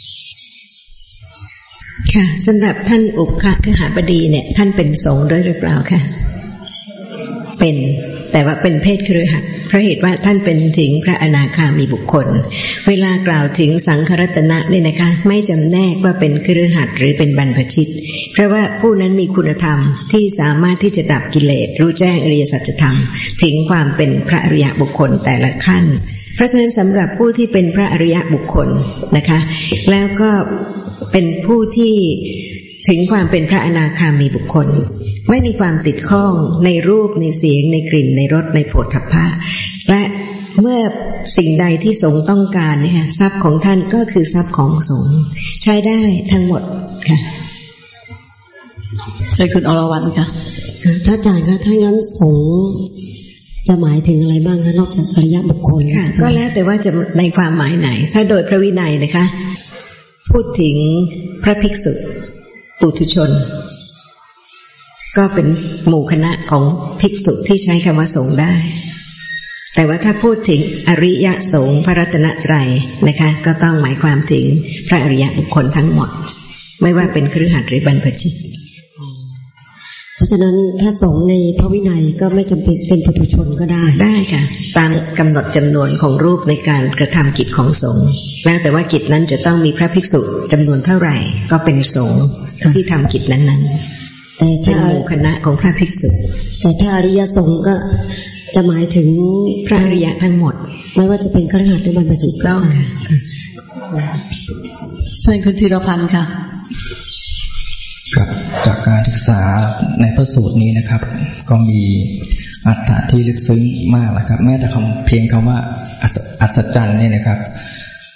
ค่ะสำหรับท่านอุปคคหบดีเนี่ยท่านเป็นสงฆ์ด้วยหรือเปล่าคะเป็นแต่ว่าเป็นเพศคฤหัสถ์เพราะเหตุว่าท่านเป็นถึงพระอนาคามีบุคคลเวลากล่าวถึงสังฆรัตนะเนี่ยนะคะไม่จำแนกว่าเป็นคฤหัสถ์หรือเป็นบรรพชิตเพราะว่าผู้นั้นมีคุณธรรมที่สามารถที่จะดับกิเลสรู้แจ้งอริยสัจธรรมถึงความเป็นพระอริยบุคคลแต่ละขั้นเพราะฉะนั้นสำหรับผู้ที่เป็นพระอริยบุคคลนะคะแล้วก็เป็นผู้ที่ถึงความเป็นพระอนาคามีบุคคลไม่มีความติดข้องในรูปในเสียงในกลิ่นในรสในโผฏฐัพพะและเมื่อสิ่งใดที่สงฆ์ต้องการเนี่ยทรัพย์ของท่านก็คือทรัพย์ของสงฆ์ใช้ได้ทั้งหมดค่ะใช่คุณอรวรรณค่ะท่านอาจารย์คะถ้างั้นสงฆ์จะหมายถึงอะไรบ้างคะนอกจากอริยบุคคลค่ะก็แล้วแต่ว่าจะในความหมายไหนถ้าโดยพระวินัยนะคะพูดถึงพระภิกษุปุถุชนก็เป็นหมู่คณะของภิกษุที่ใช้คำว่าสงฆ์ได้แต่ว่าถ้าพูดถึงอริยสงฆ์พระรัตนตรัยนะคะก็ต้องหมายความถึงพระอริยบุคคลทั้งหมดไม่ว่าเป็นคฤหัสถ์หรือบรรพชิตเพราะฉะนั้นถ้าสงฆ์ในพระวินัยก็ไม่จำเป็นเป็นปุถุชนก็ได้ได้ค่ะตามกำหนดจำนวนของรูปในการกระทำกิจของสงฆ์แล้วแต่ว่ากิจนั้นจะต้องมีพระภิกษุจำนวนเท่าไหร่ก็เป็นสงฆ์ที่ทำกิจนั้นๆแต่ถ้าหมู่คณะของพระภิกษุแต่ถ้าอริยสงฆ์ก็จะหมายถึงพระอริยทั้งหมดไม่ว่าจะเป็นคฤหัสถ์หรือบรรพชิตต้องค่ะใช่คุณธีรพันธ์ค่ะกับจากการศึกษาในพระสูตรนี้นะครับก็มีอรรถะที่ลึกซึ้งมากนะครับแม้แต่คำเพียงคำว่าอัศจรรย์เนี่ยนะครับ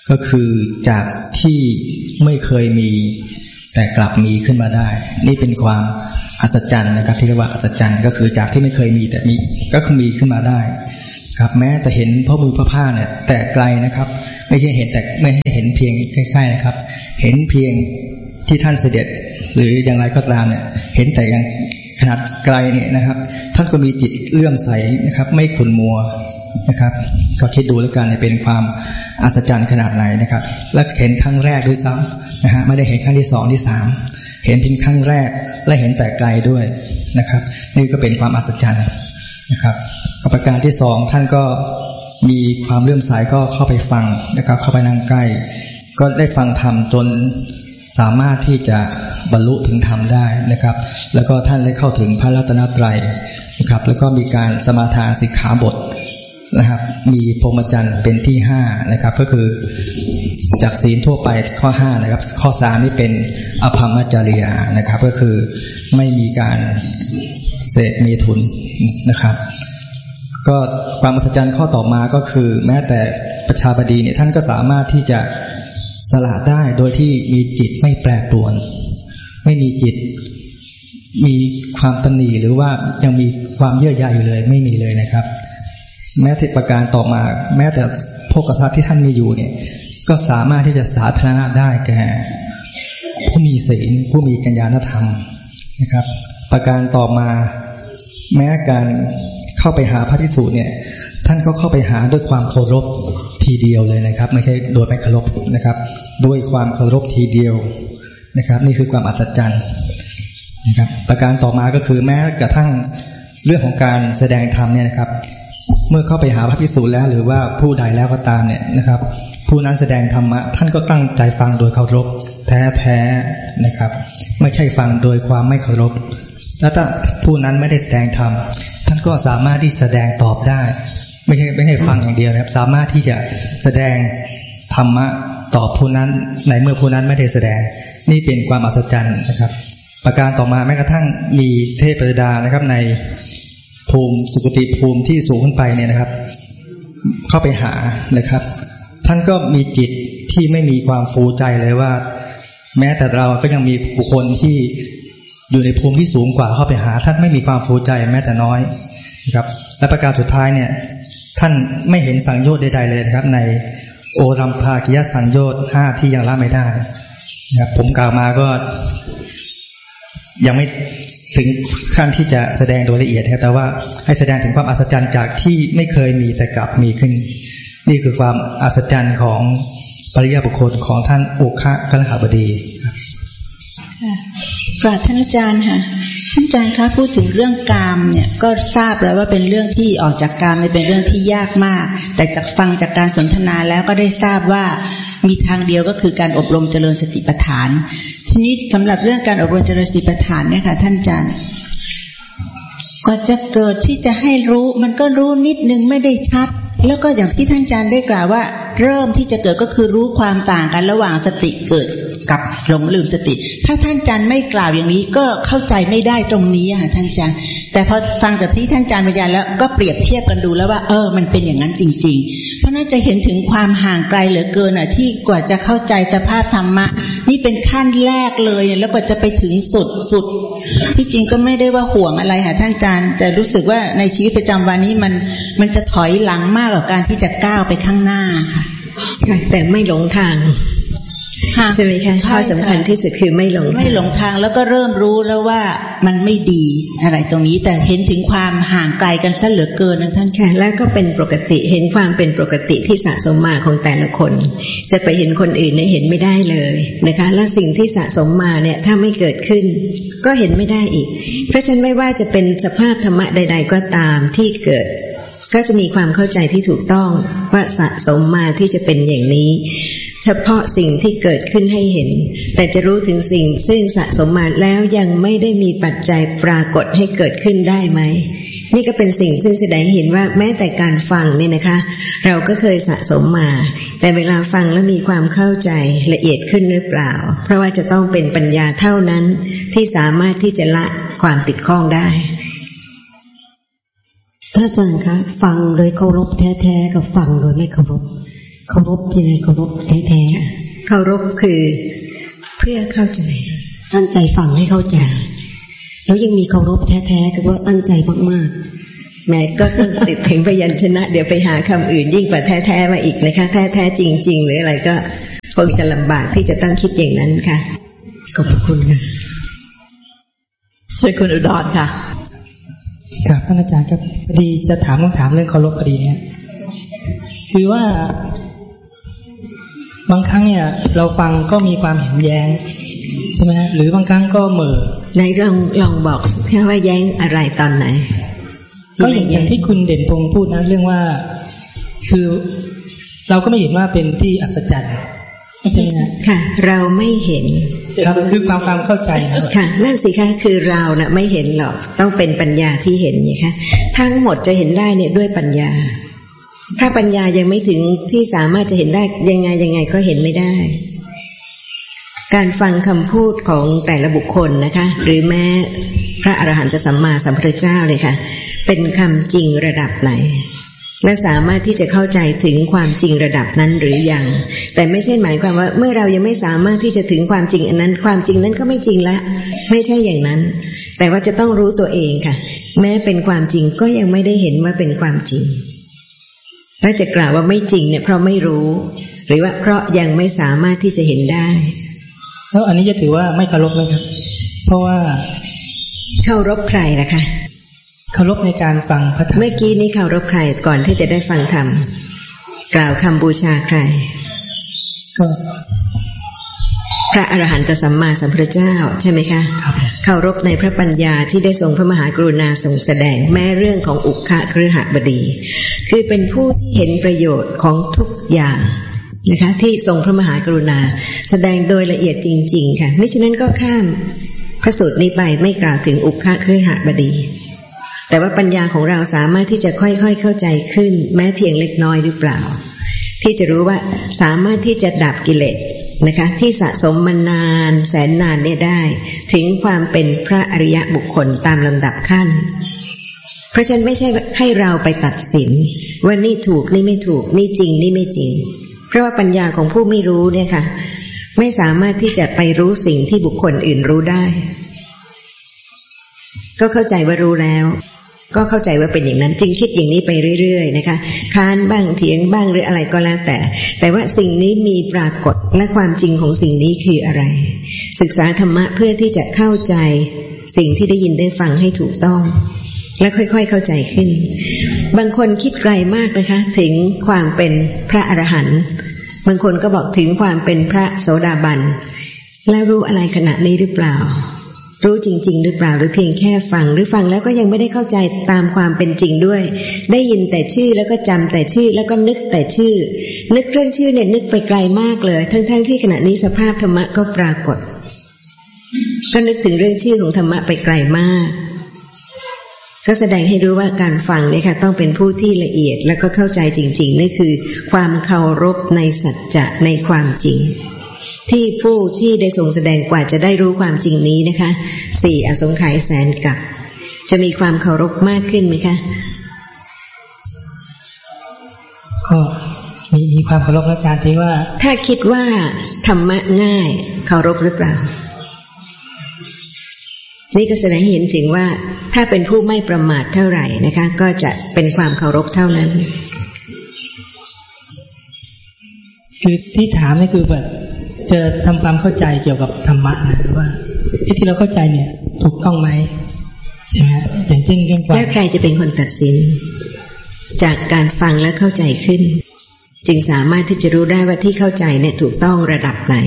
ก็คือจากที่ไม่เคยมีแต่กลับมีขึ้นมาได้นี่เป็นความอัศจรรย์นะครับที่เรียกว่าอัศจรรย์ก็คือจากที่ไม่เคยมีแต่มีก็คือมีขึ้นมาได้ครับแม้แต่เห็นพระมือพระผ้าเนี่ยแต่ไกลนะครับไม่ใช่เห็นแต่ไม่ให้เห็นเพียงใกล้ๆนะครับเห็นเพียงที่ท่านเสด็จหรืออย่างไรก็ตามเนี่ยเห็นแต่ยังขนาดไกลเนี่ยนะครับท่านก็มีจิตเลื่อมใสนะครับไม่ขุ่นมัวนะครับก็คิดดูแล้วกันเป็นความอัศจรรย์ขนาดไหนนะครับและเห็นครั้งแรกด้วยซ้ำนะฮะไม่ได้เห็นครั้งที่สองที่สามเห็นเพียงครั้งแรกและเห็นแต่ไกลด้วยนะครับนี่ก็เป็นความอัศจรรย์นะครับประการที่สองท่านก็มีความเลื่อมใสก็เข้าไปฟังนะครับเข้าไปนั่งใกล้ก็ได้ฟังธรรมจนสามารถที่จะบรรลุถึงธรรมได้นะครับแล้วก็ท่านได้เข้าถึงพระรัตนตรัยนะครับแล้วก็มีการสมาทานสิกขาบทนะครับมีพรหมจรรย์เป็นที่ห้านะครับก็คือจากศีลทั่วไปข้อห้านะครับข้อสามนี่เป็นอภรรมจริยานะครับก็คือไม่มีการเสพเมถุนนะครับก็ความอัศจรรย์ข้อต่อมาก็คือแม้แต่ประชาบดีเนี่ยท่านก็สามารถที่จะสละได้โดยที่มีจิตไม่แปรปรวนไม่มีจิตมีความตนีหรือว่ายังมีความเยื่อใยอยู่เลยไม่มีเลยนะครับแม้ที่ประการต่อมาแม้แต่โภคทรัพย์ที่ท่านมีอยู่เนี่ยก็สามารถที่จะสาธารณะได้แก่ผู้มีศีลผู้มีกัญญาณธรรมนะครับประการต่อมาแม้การเข้าไปหาพระภิกษุเนี่ยท่านก็เข้าไปหาด้วยความเคารพทีเดียวเลยนะครับไม่ใช่โดยไม่เคารพนะครับด้วยความเคารพทีเดียวนะครับนี่คือความอัศจรรย์นะครับประการต่อมาก็คือแม้กระทั่งเรื่องของการแสดงธรรมเนี่ยนะครับเมื่อเข้าไปหาพระภิกษุแล้วหรือว่าผู้ใดแล้วก็ตามเนี่ยนะครับผู้นั้นแสดงธรรมะท่านก็ตั้งใจฟังโดยเคารพแท้ๆนะครับไม่ใช่ฟังโดยความไม่เคารพแล้วถ้าผู้นั้นไม่ได้แสดงธรรมท่านก็สามารถที่แสดงตอบได้ไม่ใช่ไม่ใช่ฟังอย่างเดียวนะครับสามารถที่จะแสดงธรรมะตอบผู้นั้นในเมื่อผู้นั้นไม่ได้แสดงนี่เป็นความอัศจรรย์นะครับประการต่อมาแม้กระทั่งมีเทพธิดานะครับในภูมิสุคติภูมิที่สูงขึ้นไปเนี่ยนะครับเข้าไปหานะครับท่านก็มีจิตที่ไม่มีความฟูใจเลยว่าแม้แต่เราก็ยังมีบุคคลที่อยู่ในภูมิที่สูงกว่าเข้าไปหาท่านไม่มีความฟูใจแม้แต่น้อยนะครับและประการสุดท้ายเนี่ยท่านไม่เห็นสังโยชน์ใดๆเลยนะครับในโอรัมภากิยสังโยชน์ห้าที่ยังละไม่ได้นะครับผมกล่าวมาก็ยังไม่ถึงขั้นที่จะแสดงโดยละเอียดนะครับแต่ว่าให้แสดงถึงความอัศจรรย์จากที่ไม่เคยมีแต่กลับมีขึ้นนี่คือความอัศจรรย์ของปริยบุคคลของท่านอุคะกฤหบดีกราบท่านอาจารย์ค่ะท่านอาจารย์คะพูดถึงเรื่องกามเนี่ยก็ทราบแล้วว่าเป็นเรื่องที่ออกจากกามเป็นเรื่องที่ยากมากแต่จากฟังจากการสนทนาแล้วก็ได้ทราบว่ามีทางเดียวก็คือการอบรมเจริญสติปัฏฐานทีนี้สำหรับเรื่องการอบรมเจริญสติปัฏฐานเนี่ยค่ะท่านอาจารย์ก็จะเกิดที่จะให้รู้มันก็รู้นิดนึงไม่ได้ชัดแล้วก็อย่างที่ท่านอาจารย์ได้กล่าวว่าเริ่มที่จะเกิดก็คือรู้ความต่างกันระหว่างสติเกิดกับหลงลืมสติถ้าท่านอาจารย์ไม่กล่าวอย่างนี้ก็เข้าใจไม่ได้ตรงนี้ค่ะท่านอาจารย์แต่พอฟังจากที่ท่านอาจารย์บรรยายแล้วก็เปรียบเทียบกันดูแล้วว่าเออมันเป็นอย่างนั้นจริงๆเพราะน่าจะเห็นถึงความห่างไกลเหลือเกินอ่ะที่กว่าจะเข้าใจสภาพธรรมะนี่เป็นขั้นแรกเลยแล้วกว่าจะไปถึงสุดสุดที่จริงก็ไม่ได้ว่าห่วงอะไรค่ะท่านอาจารย์แต่รู้สึกว่าในชีวิตประจำวันนี้มันมันจะถอยหลังมากกว่าการที่จะก้าวไปข้างหน้าค่ะแต่ไม่หลงทางใช่ไหมคะข้อสำคัญที่สุดคือไม่หลงไม่หลงทางแล้วก็เริ่มรู้แล้วว่ามันไม่ดีอะไรตรงนี้แต่เห็นถึงความห่างไกลกันซะเหลือเกินนะท่านค่ะแล้วก็เป็นปกติเห็นความเป็นปกติที่สะสมมาของแต่ละคนจะไปเห็นคนอื่นเนี่ยเห็นไม่ได้เลยนะคะและสิ่งที่สะสมมาเนี่ยถ้าไม่เกิดขึ้นก็เห็นไม่ได้อีกเพราะฉะนั้นไม่ว่าจะเป็นสภาพธรรมะใดๆก็ตามที่เกิดก็จะมีความเข้าใจที่ถูกต้องว่าสะสมมาที่จะเป็นอย่างนี้เฉพาะสิ่งที่เกิดขึ้นให้เห็นแต่จะรู้ถึงสิ่งซึ่งสะสมมาแล้วยังไม่ได้มีปัจจัยปรากฏให้เกิดขึ้นได้ไหมนี่ก็เป็นสิ่งซึ่งแสดงเห็นว่าแม้แต่การฟังเนี่ยนะคะเราก็เคยสะสมมาแต่เวลาฟังแล้วมีความเข้าใจละเอียดขึ้นหรือเปล่าเพราะว่าจะต้องเป็นปัญญาเท่านั้นที่สามารถที่จะละความติดข้องได้ท่านอาจารย์คะฟังโดยเคารพแท้ๆกับฟังโดยไม่เคารพเคารพยังไงเคารพแท้ๆเคารพคือเพื่อเข้าใจตั้งใจฟังให้เข้าใจแล้วยังมีเคารพแท้ๆคือว่าตั้งใจมากๆแม้ก็ต้องติดถึงพยัญชนะเดี๋ยวไปหาคำอื่นยิ่งกว่าแท้ๆมาอีกนะคะแท้ๆจริงๆหรืออะไรก็คงจะลำบากที่จะต้องคิดอย่างนั้นค่ะขอบคุณค่ะเชิญคุณอุดรค่ะครับท่านอาจารย์ครับพอดีจะถามคำถามเรื่องเคารพพอดีเนี่ยคือว่าบางครั้งเนี่ยเราฟังก็มีความเห็นแย้งใช่ไหมหรือบางครั้งก็เหม่อในลองลองบอกแค่ว่าแย้งอะไรตอนไหนก็อย่างอย่างที่คุณเด่นพงษ์พูดนะเรื่องว่าคือเราก็ไม่เห็นว่าเป็นที่อัศจรรย์ใช่ไหมค่ะเราไม่เห็นครับคือความความเข้าใจนะค่ะนั่นสิคะคือเราน่ะไม่เห็นหรอกต้องเป็นปัญญาที่เห็นนี่ค่ะทั้งหมดจะเห็นได้เนี่ยด้วยปัญญาถ้าปัญญายังไม่ถึงที่สามารถจะเห็นได้ยังไงยังไงก็เห็นไม่ได้การฟังคำพูดของแต่ละบุคคลนะคะหรือแม้พระอรหันตสัมมาสัมพุทธเจ้าเลยค่ะเป็นคำจริงระดับไหนและสามารถที่จะเข้าใจถึงความจริงระดับนั้นหรือยังแต่ไม่ใช่หมายความว่าเมื่อเรายังไม่สามารถที่จะถึงความจริงอันนั้นความจริงนั้นก็ไม่จริงละไม่ใช่อย่างนั้นแต่ว่าจะต้องรู้ตัวเองค่ะแม้เป็นความจริงก็ยังไม่ได้เห็นว่าเป็นความจริงถ้าจะกล่าวว่าไม่จริงเนี่ยเพราะไม่รู้หรือว่าเพราะยังไม่สามารถที่จะเห็นได้แล้วอันนี้จะถือว่าไม่เคารพไหมครับเพราะว่าเคารพใครล่ะคะเคารพในการฟังพระธรรมเมื่อกี้นี้เคารพใครก่อนที่จะได้ฟังธรรมกล่าวคำบูชาใครพระอรหันตสัมมาสัมพุทธเจ้าใช่ไหมคะเคารพในพระปัญญาที่ได้ทรงพระมหากรุณาทรงแสดงแม้เรื่องของอุคคฤหบดีคือเป็นผู้ที่เห็นประโยชน์ของทุกอย่างนะคะที่ทรงพระมหากรุณาแสดงโดยละเอียดจริงๆค่ะไม่ฉะนั้นก็ข้ามพระสูตรนี้ไปไม่กล่าวถึงอุคคฤหบดีแต่ว่าปัญญาของเราสามารถที่จะค่อยๆเข้าใจขึ้นแม้เพียงเล็กน้อยหรือเปล่าที่จะรู้ว่าสามารถที่จะดับกิเลสนะคะที่สะสมมานานแสนนานเนี่ยได้ถึงความเป็นพระอริยบุคคลตามลำดับขั้นเพราะฉะนั้นไม่ใช่ให้เราไปตัดสินว่านี่ถูกนี่ไม่ถูกนี่จริงนี่ไม่จริงเพราะว่าปัญญาของผู้ไม่รู้เนี่ยค่ะไม่สามารถที่จะไปรู้สิ่งที่บุคคลอื่นรู้ได้ก็เข้าใจว่ารู้แล้วก็เข้าใจว่าเป็นอย่างนั้นจึงคิดอย่างนี้ไปเรื่อยๆนะคะค้านบ้างเถียงบ้างหรืออะไรก็แล้วแต่แต่ว่าสิ่งนี้มีปรากฏและความจริงของสิ่งนี้คืออะไรศึกษาธรรมะเพื่อที่จะเข้าใจสิ่งที่ได้ยินได้ฟังให้ถูกต้องและค่อยๆเข้าใจขึ้นบางคนคิดไกลมากนะคะถึงความเป็นพระอรหันต์บางคนก็บอกถึงความเป็นพระโสดาบันแล้วรู้อะไรขณะนี้หรือเปล่ารู้จริงๆหรือเปล่าหรือเพียงแค่ฟังหรือฟังแล้วก็ยังไม่ได้เข้าใจตามความเป็นจริงด้วยได้ยินแต่ชื่อแล้วก็จำแต่ชื่อแล้วก็นึกแต่ชื่อนึกเรื่องชื่อเนี่ยนึกไปไกลมากเลยทั้งๆที่ขณะนี้สภาพธรรมะก็ปรากฏก็นึกถึงเรื่องชื่อของธรรมะไปไกลมากก็แสดงให้รู้ว่าการฟังเนี่ยค่ะต้องเป็นผู้ที่ละเอียดแล้วก็เข้าใจจริงๆนั่นคือความเคารพในสัจจะในความจริงที่ผู้ที่ได้ทรงแสดงกว่าจะได้รู้ความจริงนี้นะคะสี่อสงไขยแสนกับจะมีความเคารพมากขึ้นไหมคะก็มีมีความเคารพอาจารย์ที่ว่าถ้าคิดว่าธรรมะง่ายเคารพหรือเปล่านี่ก็แสดงให้เห็นถึงว่าถ้าเป็นผู้ไม่ประมาทเท่าไหร่นะคะก็จะเป็นความเคารพเท่านั้นคือที่ถามนี่คือแบบจะทำความเข้าใจเกี่ยวกับธรรมะนะว่าที่เราเข้าใจเนี่ยถูกต้องไหมใช่ไหมอย่างเช่นเรื่องความแล้วใครจะเป็นคนตัดสินจากการฟังและเข้าใจขึ้นจึงสามารถที่จะรู้ได้ว่าที่เข้าใจเนี่ยถูกต้องระดับไหน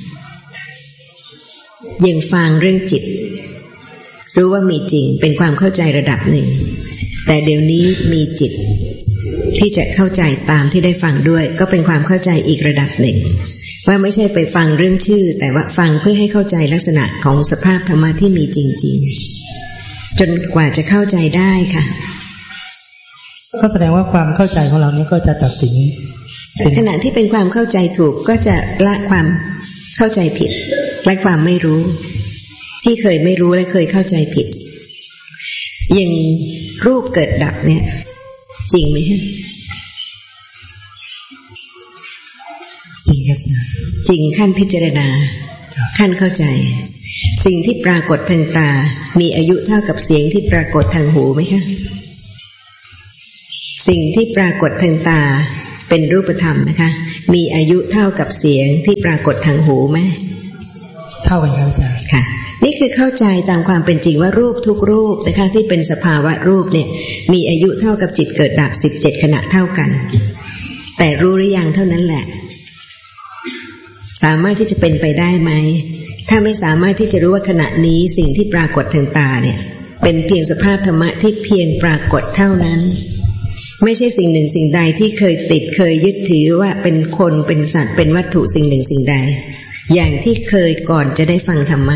อย่างฟังเรื่องจิตรู้ว่ามีจริงเป็นความเข้าใจระดับหนึ่งแต่เดี๋ยวนี้มีจิตที่จะเข้าใจตามที่ได้ฟังด้วยก็เป็นความเข้าใจอีกระดับหนึ่งว่าไม่ใช่ไปฟังเรื่องชื่อแต่ว่าฟังเพื่อให้เข้าใจลักษณะของสภาพธรรมะที่มีจริงๆจนกว่าจะเข้าใจได้ค่ะก็แสดงว่าความเข้าใจของเรานี่ก็จะตัดสินขณะที่เป็นความเข้าใจถูกก็จะละความเข้าใจผิดและความไม่รู้ที่เคยไม่รู้และเคยเข้าใจผิดอย่างรูปเกิดดับเนี่ยจริงไหมฮะครับจริงขั้นพิจารณาขั้นเข้าใจสิ่งที่ปรากฏทางตามีอายุเท่ากับเสียงที่ปรากฏทางหูไหมคะสิ่งที่ปรากฏทางตาเป็นรูปธรรมนะคะมีอายุเท่ากับเสียงที่ปรากฏทางหูไหมเท่ากันครับอาจารย์ค่ะนี่คือเข้าใจตามความเป็นจริงว่ารูปทุกรูปนะคะที่เป็นสภาวะรูปเนี่ยมีอายุเท่ากับจิตเกิดดับสิบเจ็ดขณะเท่ากันแต่รู้หรือยังเท่านั้นแหละสามารถที่จะเป็นไปได้ไหมถ้าไม่สามารถที่จะรู้ว่าขณะนี้สิ่งที่ปรากฏทางตาเนี่ยเป็นเพียงสภาพธรรมะที่เพียงปรากฏเท่านั้นไม่ใช่สิ่งหนึ่งสิ่งใดที่เคยติดเคยยึดถือว่าเป็นคนเป็นสัตว์เป็นวัตถุสิ่งหนึ่งสิ่งใดอย่างที่เคยก่อนจะได้ฟังธรรมะ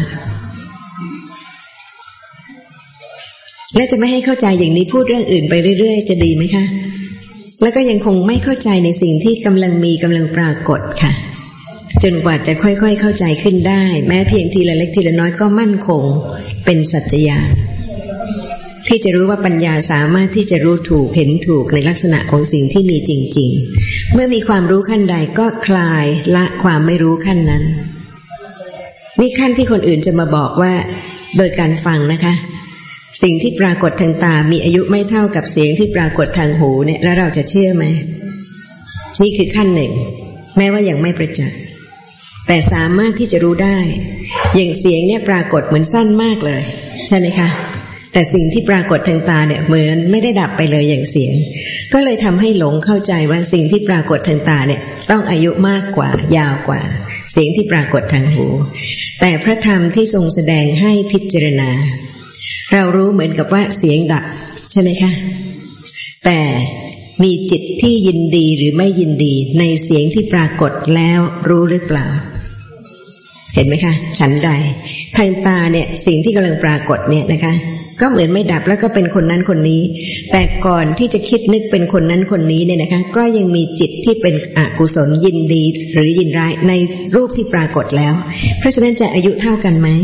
และจะไม่ให้เข้าใจอย่างนี้พูดเรื่องอื่นไปเรื่อยๆจะดีไหมคะแล้วก็ยังคงไม่เข้าใจในสิ่งที่กำลังมีกำลังปรากฏค่ะจนกว่าจะค่อยๆเข้าใจขึ้นได้แม้เพียงทีละเล็กทีละน้อยก็มั่นคงเป็นสัจจญาณที่จะรู้ว่าปัญญาสามารถที่จะรู้ถูกเห็นถูกในลักษณะของสิ่งที่มีจริงๆเมื่อมีความรู้ขั้นใดก็คลายละความไม่รู้ขั้นนั้นนี่ขั้นที่คนอื่นจะมาบอกว่าโดยการฟังนะคะสิ่งที่ปรากฏทางตามีอายุไม่เท่ากับเสียงที่ปรากฏทางหูเนี่ยแล้วเราจะเชื่อไหมนี่คือขั้นหนึ่งแม้ว่ายังไม่ประจักษ์แต่สามารถที่จะรู้ได้อย่างเสียงเนี่ยปรากฏเหมือนสั้นมากเลยใช่ไหมคะแต่สิ่งที่ปรากฏทางตาเนี่ยเหมือนไม่ได้ดับไปเลยอย่างเสียงก็เลยทำให้หลงเข้าใจว่าสิ่งที่ปรากฏทางตาเนี่ยต้องอายุมากกว่ายาวกว่าเสียงที่ปรากฏทางหูแต่พระธรรมที่ทรงแสดงให้พิจารณาเรารู้เหมือนกับว่าเสียงดับใช่ไหมคะแต่มีจิตที่ยินดีหรือไม่ยินดีในเสียงที่ปรากฏแล้วรู้หรือเปล่าเห็นไหมคะฉันใดทางตาเนี่ยสิ่งที่กำลังปรากฏเนี่ยนะคะก็เหมือนไม่ดับแล้วก็เป็นคนนั้นคนนี้แต่ก่อนที่จะคิดนึกเป็นคนนั้นคนนี้เนี่ยนะคะก็ยังมีจิตที่เป็นอกุศลยินดีหรือยินร้ายในรูปที่ปรากฏแล้วเพราะฉะนั้นจะอายุเท่ากันไหม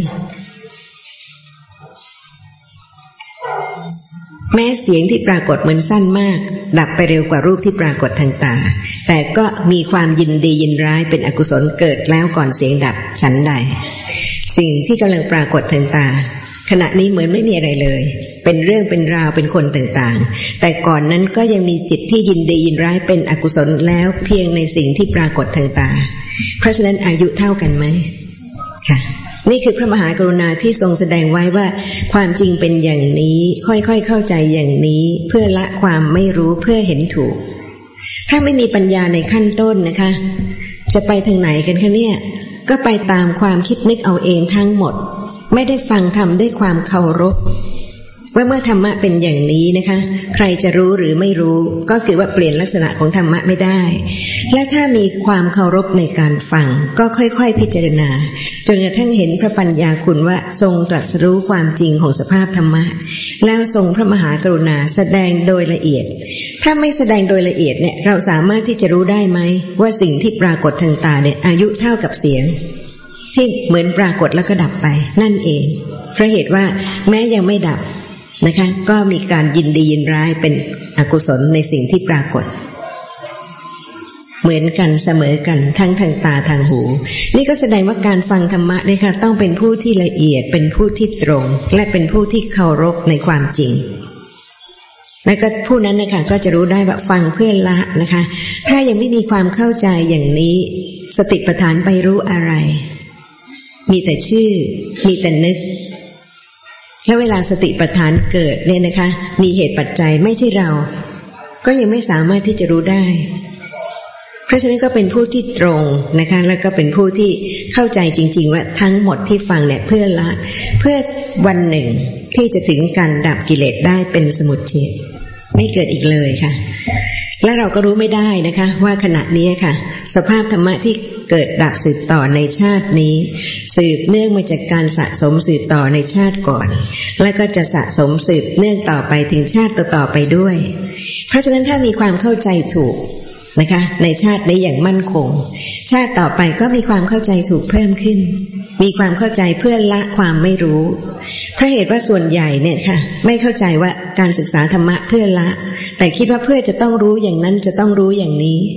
แม้เสียงที่ปรากฏเหมือนสั้นมากดับไปเร็วกว่ารูปที่ปรากฏทางตาแต่ก็มีความยินดียินร้ายเป็นอกุศลเกิดแล้วก่อนเสียงดับฉันใดสิ่งที่กำลังปรากฏทางตาขณะนี้เหมือนไม่มีอะไรเลยเป็นเรื่องเป็นราวเป็นคนต่างๆแต่ก่อนนั้นก็ยังมีจิตที่ยินดียินร้ายเป็นอกุศลแล้วเพียงในสิ่งที่ปรากฏทางตาเพราะฉะนั้นอายุเท่ากันไหมค่ะนี่คือพระมหากรุณาที่ทรงแสดงไว้ว่าความจริงเป็นอย่างนี้ค่อยๆเข้าใจอย่างนี้เพื่อละความไม่รู้เพื่อเห็นถูกถ้าไม่มีปัญญาในขั้นต้นนะคะจะไปทางไหนกันคะเนี่ยก็ไปตามความคิดนึกเอาเองทั้งหมดไม่ได้ฟังธรรมด้วยความเคารพว่าเมื่อธรรมะเป็นอย่างนี้นะคะใครจะรู้หรือไม่รู้ก็คือว่าเปลี่ยนลักษณะของธรรมะไม่ได้และถ้ามีความเคารพในการฟังก็ค่อยๆพิจารณาจนกระทั่งเห็นพระปัญญาคุณว่าทรงตรัสรู้ความจริงของสภาพธรรมะแล้วทรงพระมหากรุณาแสดงโดยละเอียดถ้าไม่แสดงโดยละเอียดเนี่ยเราสามารถที่จะรู้ได้ไหมว่าสิ่งที่ปรากฏทางตาเนี่ยอายุเท่ากับเสียงที่เหมือนปรากฏแล้วก็ดับไปนั่นเองเพราะเหตุว่าแม้ยังไม่ดับนะคะก็มีการยินดียินร้ายเป็นอกุศลในสิ่งที่ปรากฏเหมือนกันเสมอกันทั้งทางตาทางหูนี่ก็แสดงว่าการฟังธรรมะนะคะต้องเป็นผู้ที่ละเอียดเป็นผู้ที่ตรงและเป็นผู้ที่เคารพในความจริงและก็ผู้นั้นนะคะก็จะรู้ได้ว่าฟังเพื่อละนะคะถ้ายังไม่มีความเข้าใจอย่างนี้สติปัฏฐานไปรู้อะไรมีแต่ชื่อมีแต่นึกแล้วเวลาสติปัฏฐานเกิดเนี่ยนะคะมีเหตุปัจจัยไม่ใช่เราก็ยังไม่สามารถที่จะรู้ได้เพราะฉะนั้นก็เป็นผู้ที่ตรงนะคะแล้วก็เป็นผู้ที่เข้าใจจริงๆว่าทั้งหมดที่ฟังเนี่ยเพื่อละเพื่อวันหนึ่งที่จะถึงการดับกิเลสได้เป็นสมุทเฉทไม่เกิดอีกเลยค่ะและเราก็รู้ไม่ได้นะคะว่าขณะนี้ค่ะสภาพธรรมะที่เกิดดับสืบต่อในชาตินี้สืบเนื่องมาจากการสะสมสืบต่อในชาติก่อนและก็จะสะสมสืบเนื่องต่อไปถึงชาติต่อๆไปด้วยเพราะฉะนั้นถ้ามีความเข้าใจถูกนะคะในชาตินี้อย่างมั่นคงชาติต่อไปก็มีความเข้าใจถูกเพิ่มขึ้นมีความเข้าใจเพื่อละความไม่รู้เพราะเหตุว่าส่วนใหญ่เนี่ยค่ะไม่เข้าใจว่าการศึกษาธรรมะเพื่อละแต่คิดว่าเพื่อจะต้องรู้อย่างนั้นจะต้องรู้อย่างนี้ไป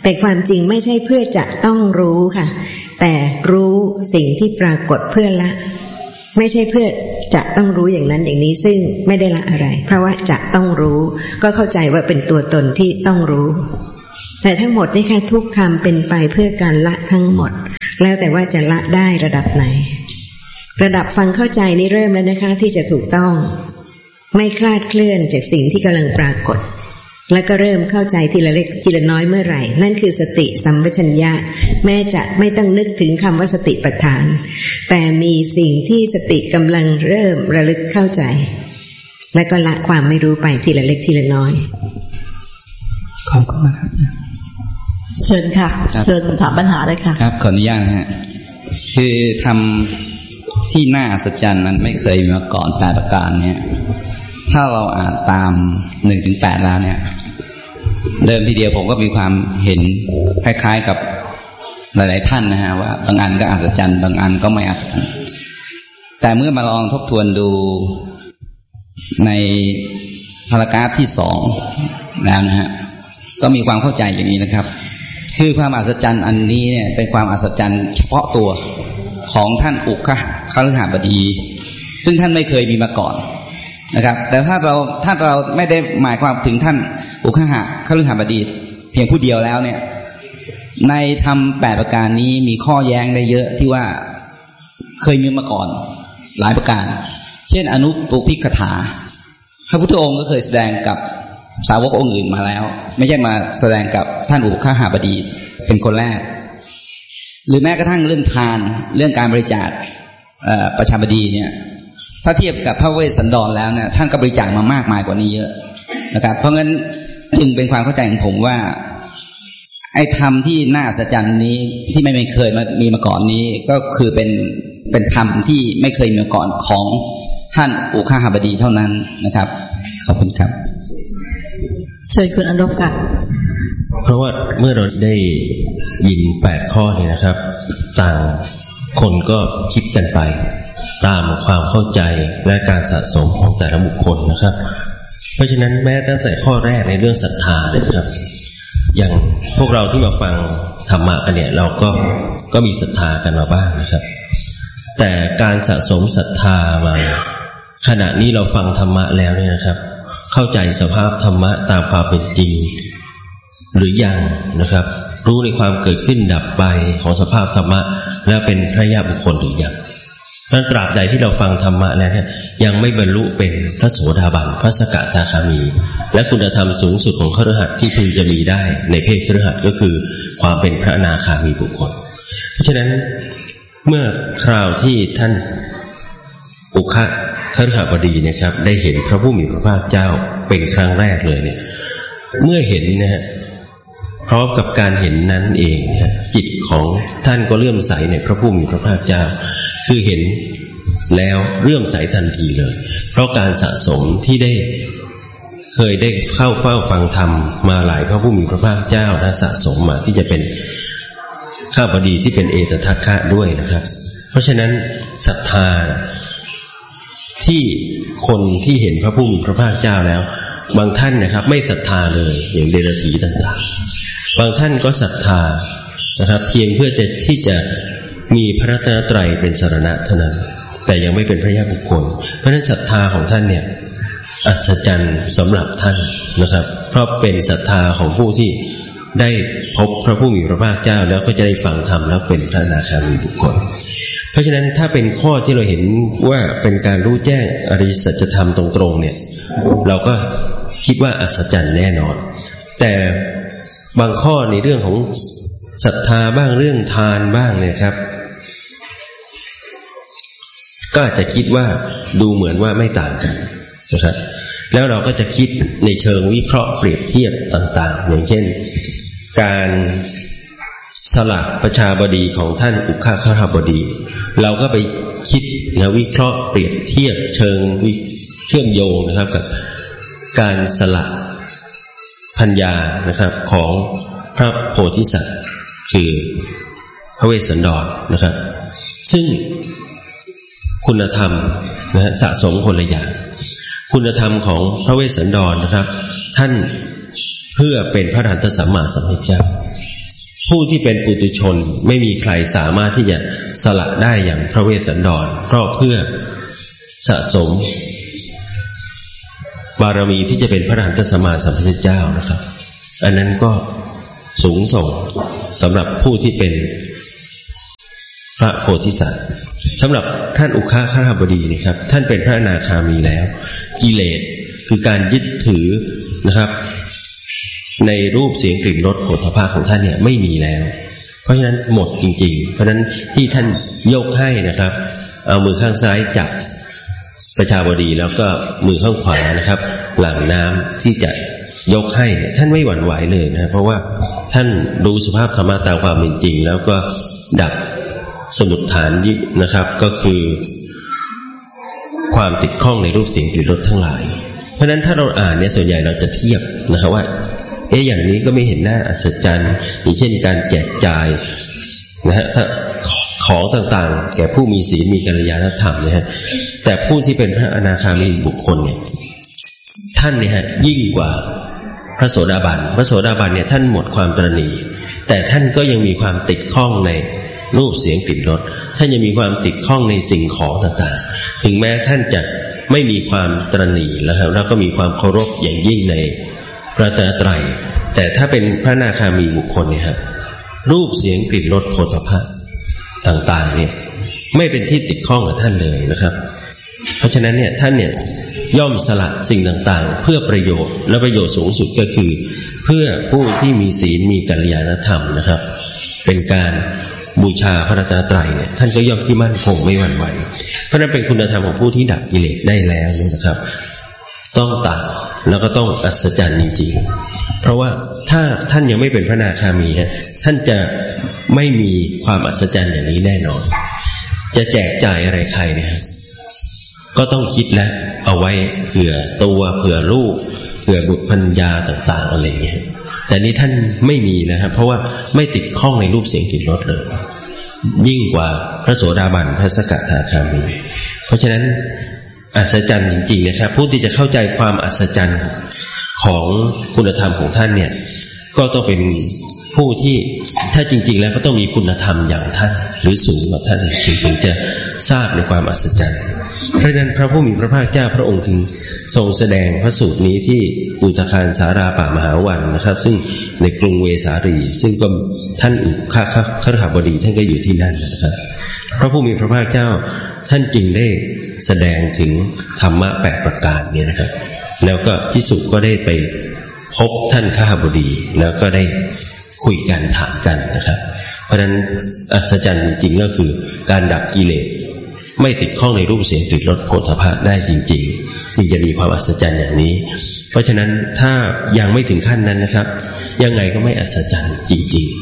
แต่ความจริงไม่ใช่เพื่อจะต้องรู้ค่ะแต่รู้สิ่งที่ปรากฏเพื่อละไม่ใช่เพื่อจะต้องรู้อย่างนั้นอย่างนี้ซึ่งไม่ได้ละอะไรเพราะว่าจะต้องรู้ก็เข้าใจว่าเป็นตัวตนที่ต้องรู้แต่ทั้งหมดนี่ค่ะทุกคำเป็นไปเพื่อการละทั้งหมดแล้วแต่ว่าจะละได้ระดับไหนระดับฟังเข้าใจนี่เริ่มแล้วนะคะที่จะถูกต้องไม่คลาดเคลื่อนจากสิ่งที่กำลังปรากฏแล้วก็เริ่มเข้าใจทีละเล็กทีละน้อยเมื่อไหร่นั่นคือสติสัมปชัญญะแม้จะไม่ต้องนึกถึงคำว่าสติปัฏฐานแต่มีสิ่งที่สติกำลังเริ่มระลึกเข้าใจแล้วก็ละความไม่รู้ไปทีละเล็กทีละน้อยขอบคุณมากครับเชิญค่ะเชิญถามปัญหาเลยค่ะครับขออนุญาตนะฮะคือทำที่น่าอัศจรรย์นั้นไม่เคยมีมาก่อนแปดประการเนี่ยถ้าเราอ่านตามหนึ่งถึงแปดแล้วเนี่ยเดิมทีเดียวผมก็มีความเห็นคล้ายๆกับหลายๆท่านนะฮะว่าบางอันก็อัศจรรย์บางอันก็ไม่อัศจรรย์แต่เมื่อมาลองทบทวนดูในพารากราฟที่สองแล้วนะฮะก็มีความเข้าใจอย่างนี้นะครับคือความอัศจรรย์อันนี้เนี่ยเป็นความอัศจรรย์เฉพาะตัวของท่านอุคคฤหบดีซึ่งท่านไม่เคยมีมาก่อนนะครับแต่ถ้าเราถ้าเราไม่ได้หมายความถึงท่านอุคคฤหบดีเพียงผู้เดียวแล้วเนี่ยในธรรมแปดประการนี้มีข้อแย้งได้เยอะที่ว่าเคยมีมาก่อนหลายประการเช่นอนุปุพิกถาพระพุทธองค์ก็เคยแสดงกับสาวกองค์อื่นมาแล้วไม่ใช่มาแสดงกับท่านอุคหบดีเป็นคนแรกหรือแม้กระทั่งเรื่องทานเรื่องการบริจาคประชาบดีเนี่ยถ้าเทียบกับพระเวสสันดรแล้วเนี่ยท่านก็บริจาคมามากมายกว่านี้เยอะนะครับเพราะงั้นจึงเป็นความเข้าใจของผมว่าไอ้ธรรมที่น่าอัศจรรย์นี้ที่ไม่เคยมีมาก่อนนี้ก็คือเป็นเป็นธรรมที่ไม่เคยมีมาก่อนของท่านอุคหบดีเท่านั้นนะครับขอบคุณครับเชิญคุณอนุค่ะเพราะว่าเมื่อเราได้ยินแปดข้อนี้นะครับต่างคนก็คิดกันไปตามความเข้าใจและการสะสมของแต่ละบุคคลนะครับเพราะฉะนั้นแม้ตั้งแต่ข้อแรกในเรื่องศรัทธาเนี่ยครับอย่างพวกเราที่มาฟังธรรมะกันเนี่ยเราก็ก็มีศรัทธากันมาบ้างนะครับแต่การสะสมศรัทธามาขณะนี้เราฟังธรรมะแล้วเนี่ยนะครับเข้าใจสภาพธรรมะตามความเป็นจริงหรือยังนะครับรู้ในความเกิดขึ้นดับไปของสภาพธรรมะแล้วเป็นพระญาบุคคลหรือยังนั้นตราบใดที่เราฟังธรรมะแล้วเนี่ยยังไม่บรรลุเป็นพระโสดาบันพระสกทาคามีและคุณธรรมสูงสุดของคฤหัสถ์ที่พึงจะมีได้ในเพศคฤหัสถ์ก็คือความเป็นพระอนาคามีบุคคลเพราะฉะนั้นเมื่อคราวที่ท่านอุคคฤหบดีเนี่ยครับได้เห็นพระผู้มีพระภาคเจ้าเป็นครั้งแรกเลยเนี่ยเมื่อเห็นนะฮะพร้อมกับการเห็นนั้นเองจิตของท่านก็เลื่อมใสในพระผู้มีพระภาคเจ้าคือเห็นแล้วเลื่อมใสทันทีเลยเพราะการสะสมที่ได้เคยได้เข้าเฝ้าฟังธรรมมาหลายพระผู้มีพระภาคเจ้านะสะสมมาที่จะเป็นข้าพดีที่เป็นเอตทัคคะด้วยนะครับเพราะฉะนั้นศรัทธาที่คนที่เห็นพระผู้มีพระภาคเจ้าแล้วบางท่านนะครับไม่ศรัทธาเลยอย่างเดรัจฉีต่างๆบางท่านก็ศรัทธานะครับเพียงเพื่อจะที่จะมีพระรัตนตรัยเป็นสรณะเท่านั้นแต่ยังไม่เป็นพระญาบุคคลเพราะฉะนั้นศรัทธาของท่านเนี่ยอัศจรรย์สำหรับท่านนะครับเพราะเป็นศรัทธาของผู้ที่ได้พบพระผู้มีพระภาคเจ้าแล้วก็จะได้ฟังธรรมแล้วเป็นพระอนาคามีบุคคลเพราะฉะนั้นถ้าเป็นข้อที่เราเห็นว่าเป็นการรู้แจ้งอริยสัจธรรมตรงๆเนี่ยเราก็คิดว่าอัศจรรย์แน่นอนแต่บางข้อในเรื่องของศรัทธาบ้างเรื่องทานบ้างเนี่ยครับก็อาจจะคิดว่าดูเหมือนว่าไม่ต่างกันนะครับแล้วเราก็จะคิดในเชิงวิเคราะห์เปรียบเทียบต่างๆอย่างเช่นการสละประชาบดีของท่านอุคคฤหบดีเราก็ไปคิดนะวิเคราะห์เปรียบเทียบเชิงเชื่อมโยงนะครับกับการสละพัญญานะครับของพระโพธิสัตว์คือพระเวสสันดรนะครับซึ่งคุณธรรมนะฮะสะสมคนละอย่างคุณธรรมของพระเวสสันดรนะครับท่านเพื่อเป็นพระอรหันตสัมมาสัมพุทธเจ้าผู้ที่เป็นปุถุชนไม่มีใครสามารถที่จะสละได้อย่างพระเวสสันดรเพราะเพื่อสะสมบารมีที่จะเป็นพระอรหันตสัมมาสัมพุทธเจ้านะครับอันนั้นก็สูงส่งสำหรับผู้ที่เป็นพระโพธิสัตว์สำหรับท่านอุคคหบดีนี่ครับท่านเป็นพระอนาคามีแล้วกิเลสคือการยึดถือนะครับในรูปเสียงกลิ่นรสโผฏฐัพพะของท่านเนี่ยไม่มีแล้วเพราะฉะนั้นหมดจริงๆเพราะฉะนั้นที่ท่านยกให้นะครับเอามือข้างซ้ายจับประชาบดีแล้วก็มือข้างขวานะครับหลั่งน้ำที่จะยกให้ท่านไม่หวั่นไหวเลยนะเพราะว่าท่านรู้สภาพธรรมะตามความเป็นจริงแล้วก็ดับสมุฏฐานยินะครับก็คือความติดข้องในรูปเสียงกลิ่นรสทั้งหลายเพราะฉะนั้นถ้าเราอ่านเนี่ยส่วนใหญ่เราจะเทียบนะครับว่าเอ๊ะอย่างนี้ก็ไม่เห็นน่าอัศจรรย์อย่างเช่นการแจกจ่ายนะฮะถ้าของต่างๆแก่ผู้มีศีลมีกัลยาณธรรมนะฮะแต่ผู้ที่เป็นพระอนาคามีบุคคลเนี่ยท่านเนี่ยฮะยิ่งกว่าพระโสดาบันพระโสดาบันเนี่ยท่านหมดความตระหนี่แต่ท่านก็ยังมีความติดข้องในรูปเสียงกลิ่นรสท่านยังมีความติดข้องในสิ่งของต่างๆถึงแม้ท่านจะไม่มีความตระหนี่แล้วครับแล้วก็มีความเคารพอย่างยิ่งในพระตนตรัยแต่ถ้าเป็นพระอนาคามีบุคคลเนี่ยครับรูปเสียงกลิ่นรสโผฏฐัพพะต่างๆเนี่ยไม่เป็นที่ติดข้องกับท่านเลยนะครับเพราะฉะนั้นเนี่ยท่านเนี่ยย่อมสละสิ่งต่างๆเพื่อประโยชน์และประโยชน์สูงสุดก็คือเพื่อผู้ที่มีศีลมีกัลยาณธรรมนะครับเป็นการบูชาพระรัตนตรัยเนี่ยท่านก็ย่อมที่มั่นคงไม่หวั่นไหวเพราะนั้นเป็นคุณธรรมของผู้ที่ดับกิเลสได้แล้วนะครับต้องต่างแล้วก็ต้องอัศจรรย์จริงๆเพราะว่าถ้าท่านยังไม่เป็นพระอนาคามีฮะท่านจะไม่มีความอัศจรรย์อย่างนี้แน่นอนจะแจกจ่ายอะไรใครเนี่ยก็ต้องคิดแล้วเอาไว้เผื่อตัวเผื่อลูกเผื่อบุตรภรรยาต่างๆอะไรอย่างเงี้ยแต่นี้ท่านไม่มีนะครับเพราะว่าไม่ติดข้องในรูปเสียงกลิ่นรสเลยยิ่งกว่าพระโสดาบันพระสกทาคามีเพราะฉะนั้นอัศจรรย์จริงๆนะครับผู้ที่จะเข้าใจความอัศจรรย์ของคุณธรรมของท่านเนี่ยก็ต้องเป็นผู้ที่ถ้าจริงๆแล้วก็ต้องมีคุณธรรมอย่างท่านหรือสูงกว่าท่านถึงจะทราบในความอัศจรรย์เพราะฉะนั้นพระผู้มีพระภาคเจ้าพระองค์ถึงทรงแสดงพระสูตรนี้ที่อุตคารสาราปามหาวันนะครับซึ่งในกรุงเวสาลีซึ่งก็ท่านอุคคหบดีท่านก็อยู่ที่นั่นนะครับพระผู้มีพระภาคเจ้าท่านจึงได้แสดงถึงธรรมะแปดประการนี้นะครับแล้วก็ภิกษุก็ได้ไปพบท่านคหบดีแล้วก็ได้คุยกันถามกันนะครับเพราะฉะนั้นอัศจรรย์จริงๆก็คือการดับกิเลสไม่ติดข้องในรูปเสียงกลิ่นรสโผฏฐัพพะได้จริงๆจึงจะมีความอัศจรรย์อย่างนี้เพราะฉะนั้นถ้ายังไม่ถึงขั้นนั้นนะครับยังไงก็ไม่อัศจรรย์จริงๆ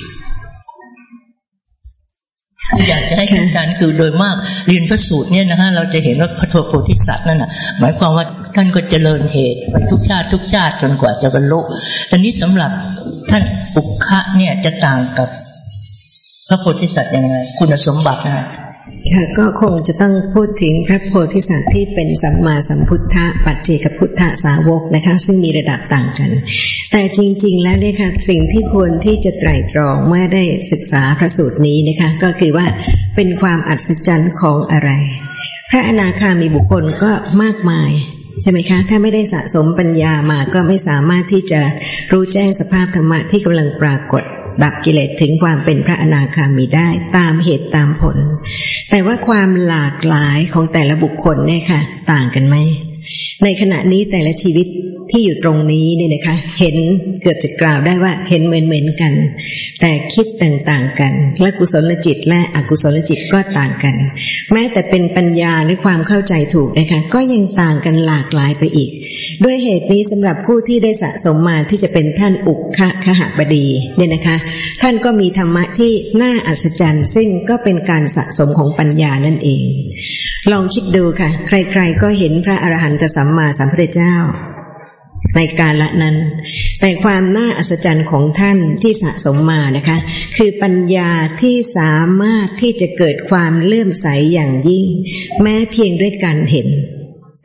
อยากจะให้อาจารย์คือโดยมากเรียนพระสูตรเนี่ยนะคะเราจะเห็นว่าพระโพธิสัตว์นั่นน่ะหมายความว่าท่านก็เจริญเหตุไปทุกชาติทุกชาติจนกว่าจะบรรลุแต่นี้สำหรับท่านอุคคะเนี่ยจะต่างกับพระโพธิสัตว์ยังไงคุณสมบัตินะค่ะก็คงจะต้องพูดถึงพระโพธิสัตว์ที่เป็นสัมมาสัมพุทธะปัจเจกพุทธสาวกนะคะซึ่งมีระดับต่างกันแต่จริงๆแล้วเนี่ยค่ะสิ่งที่ควรที่จะไตร่ตรองเมื่อได้ศึกษาพระสูตรนี้นะคะก็คือว่าเป็นความอัศจรรย์ของอะไรพระอนาคามีบุคคลก็มากมายใช่ไหมคะถ้าไม่ได้สะสมปัญญามาก็ไม่สามารถที่จะรู้แจ้งสภาพธรรมะที่กำลังปรากฏดับกิเลสถึงความเป็นพระอนาคามีได้ตามเหตุตามผลแต่ว่าความหลากหลายของแต่ละบุคคลเนี่ยค่ะต่างกันไหมในขณะนี้แต่ละชีวิตที่อยู่ตรงนี้เนี่ยนะคะเห็นเกือบจะกล่าวได้ว่าเห็นเหมือนๆกันแต่คิดต่างๆกันและกุศลจิตและอกุศลจิตก็ต่างกันแม้แต่เป็นปัญญาหรือความเข้าใจถูกนะคะก็ยังต่างกันหลากหลายไปอีกด้วยเหตุนี้สำหรับผู้ที่ได้สะสมมาที่จะเป็นท่านอุคคหบดีเนี่ยนะคะท่านก็มีธรรมะที่น่าอัศจรรย์ซึ่งก็เป็นการสะสมของปัญญานั่นเองลองคิดดูค่ะใครๆก็เห็นพระอรหันตสัมมาสัมพุทธเจ้าในกาลนั้นแต่ความน่าอัศจรรย์ของท่านที่สะสมมานะคะคือปัญญาที่สามารถที่จะเกิดความเลื่อมใสอย่างยิ่งแม้เพียงด้วยการเห็น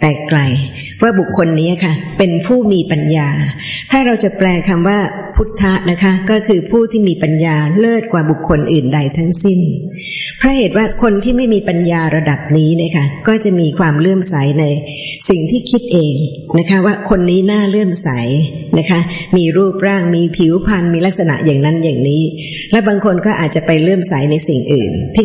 แต่ไกลว่าบุคคลนี้ค่ะเป็นผู้มีปัญญาถ้าเราจะแปลคำว่าพุทธะนะคะก็คือผู้ที่มีปัญญาเลิศกว่าบุคคลอื่นใดทั้งสิ้นเพราะเหตุว่าคนที่ไม่มีปัญญาระดับนี้เนี่ยค่ะก็จะมีความเลื่อมใสในสิ่งที่คิดเองนะคะว่าคนนี้น่าเลื่อมใสนะคะมีรูปร่างมีผิวพรรณมีลักษณะอย่างนั้นอย่างนี้และบางคนก็อาจจะไปเลื่อมใสในสิ่งอื่น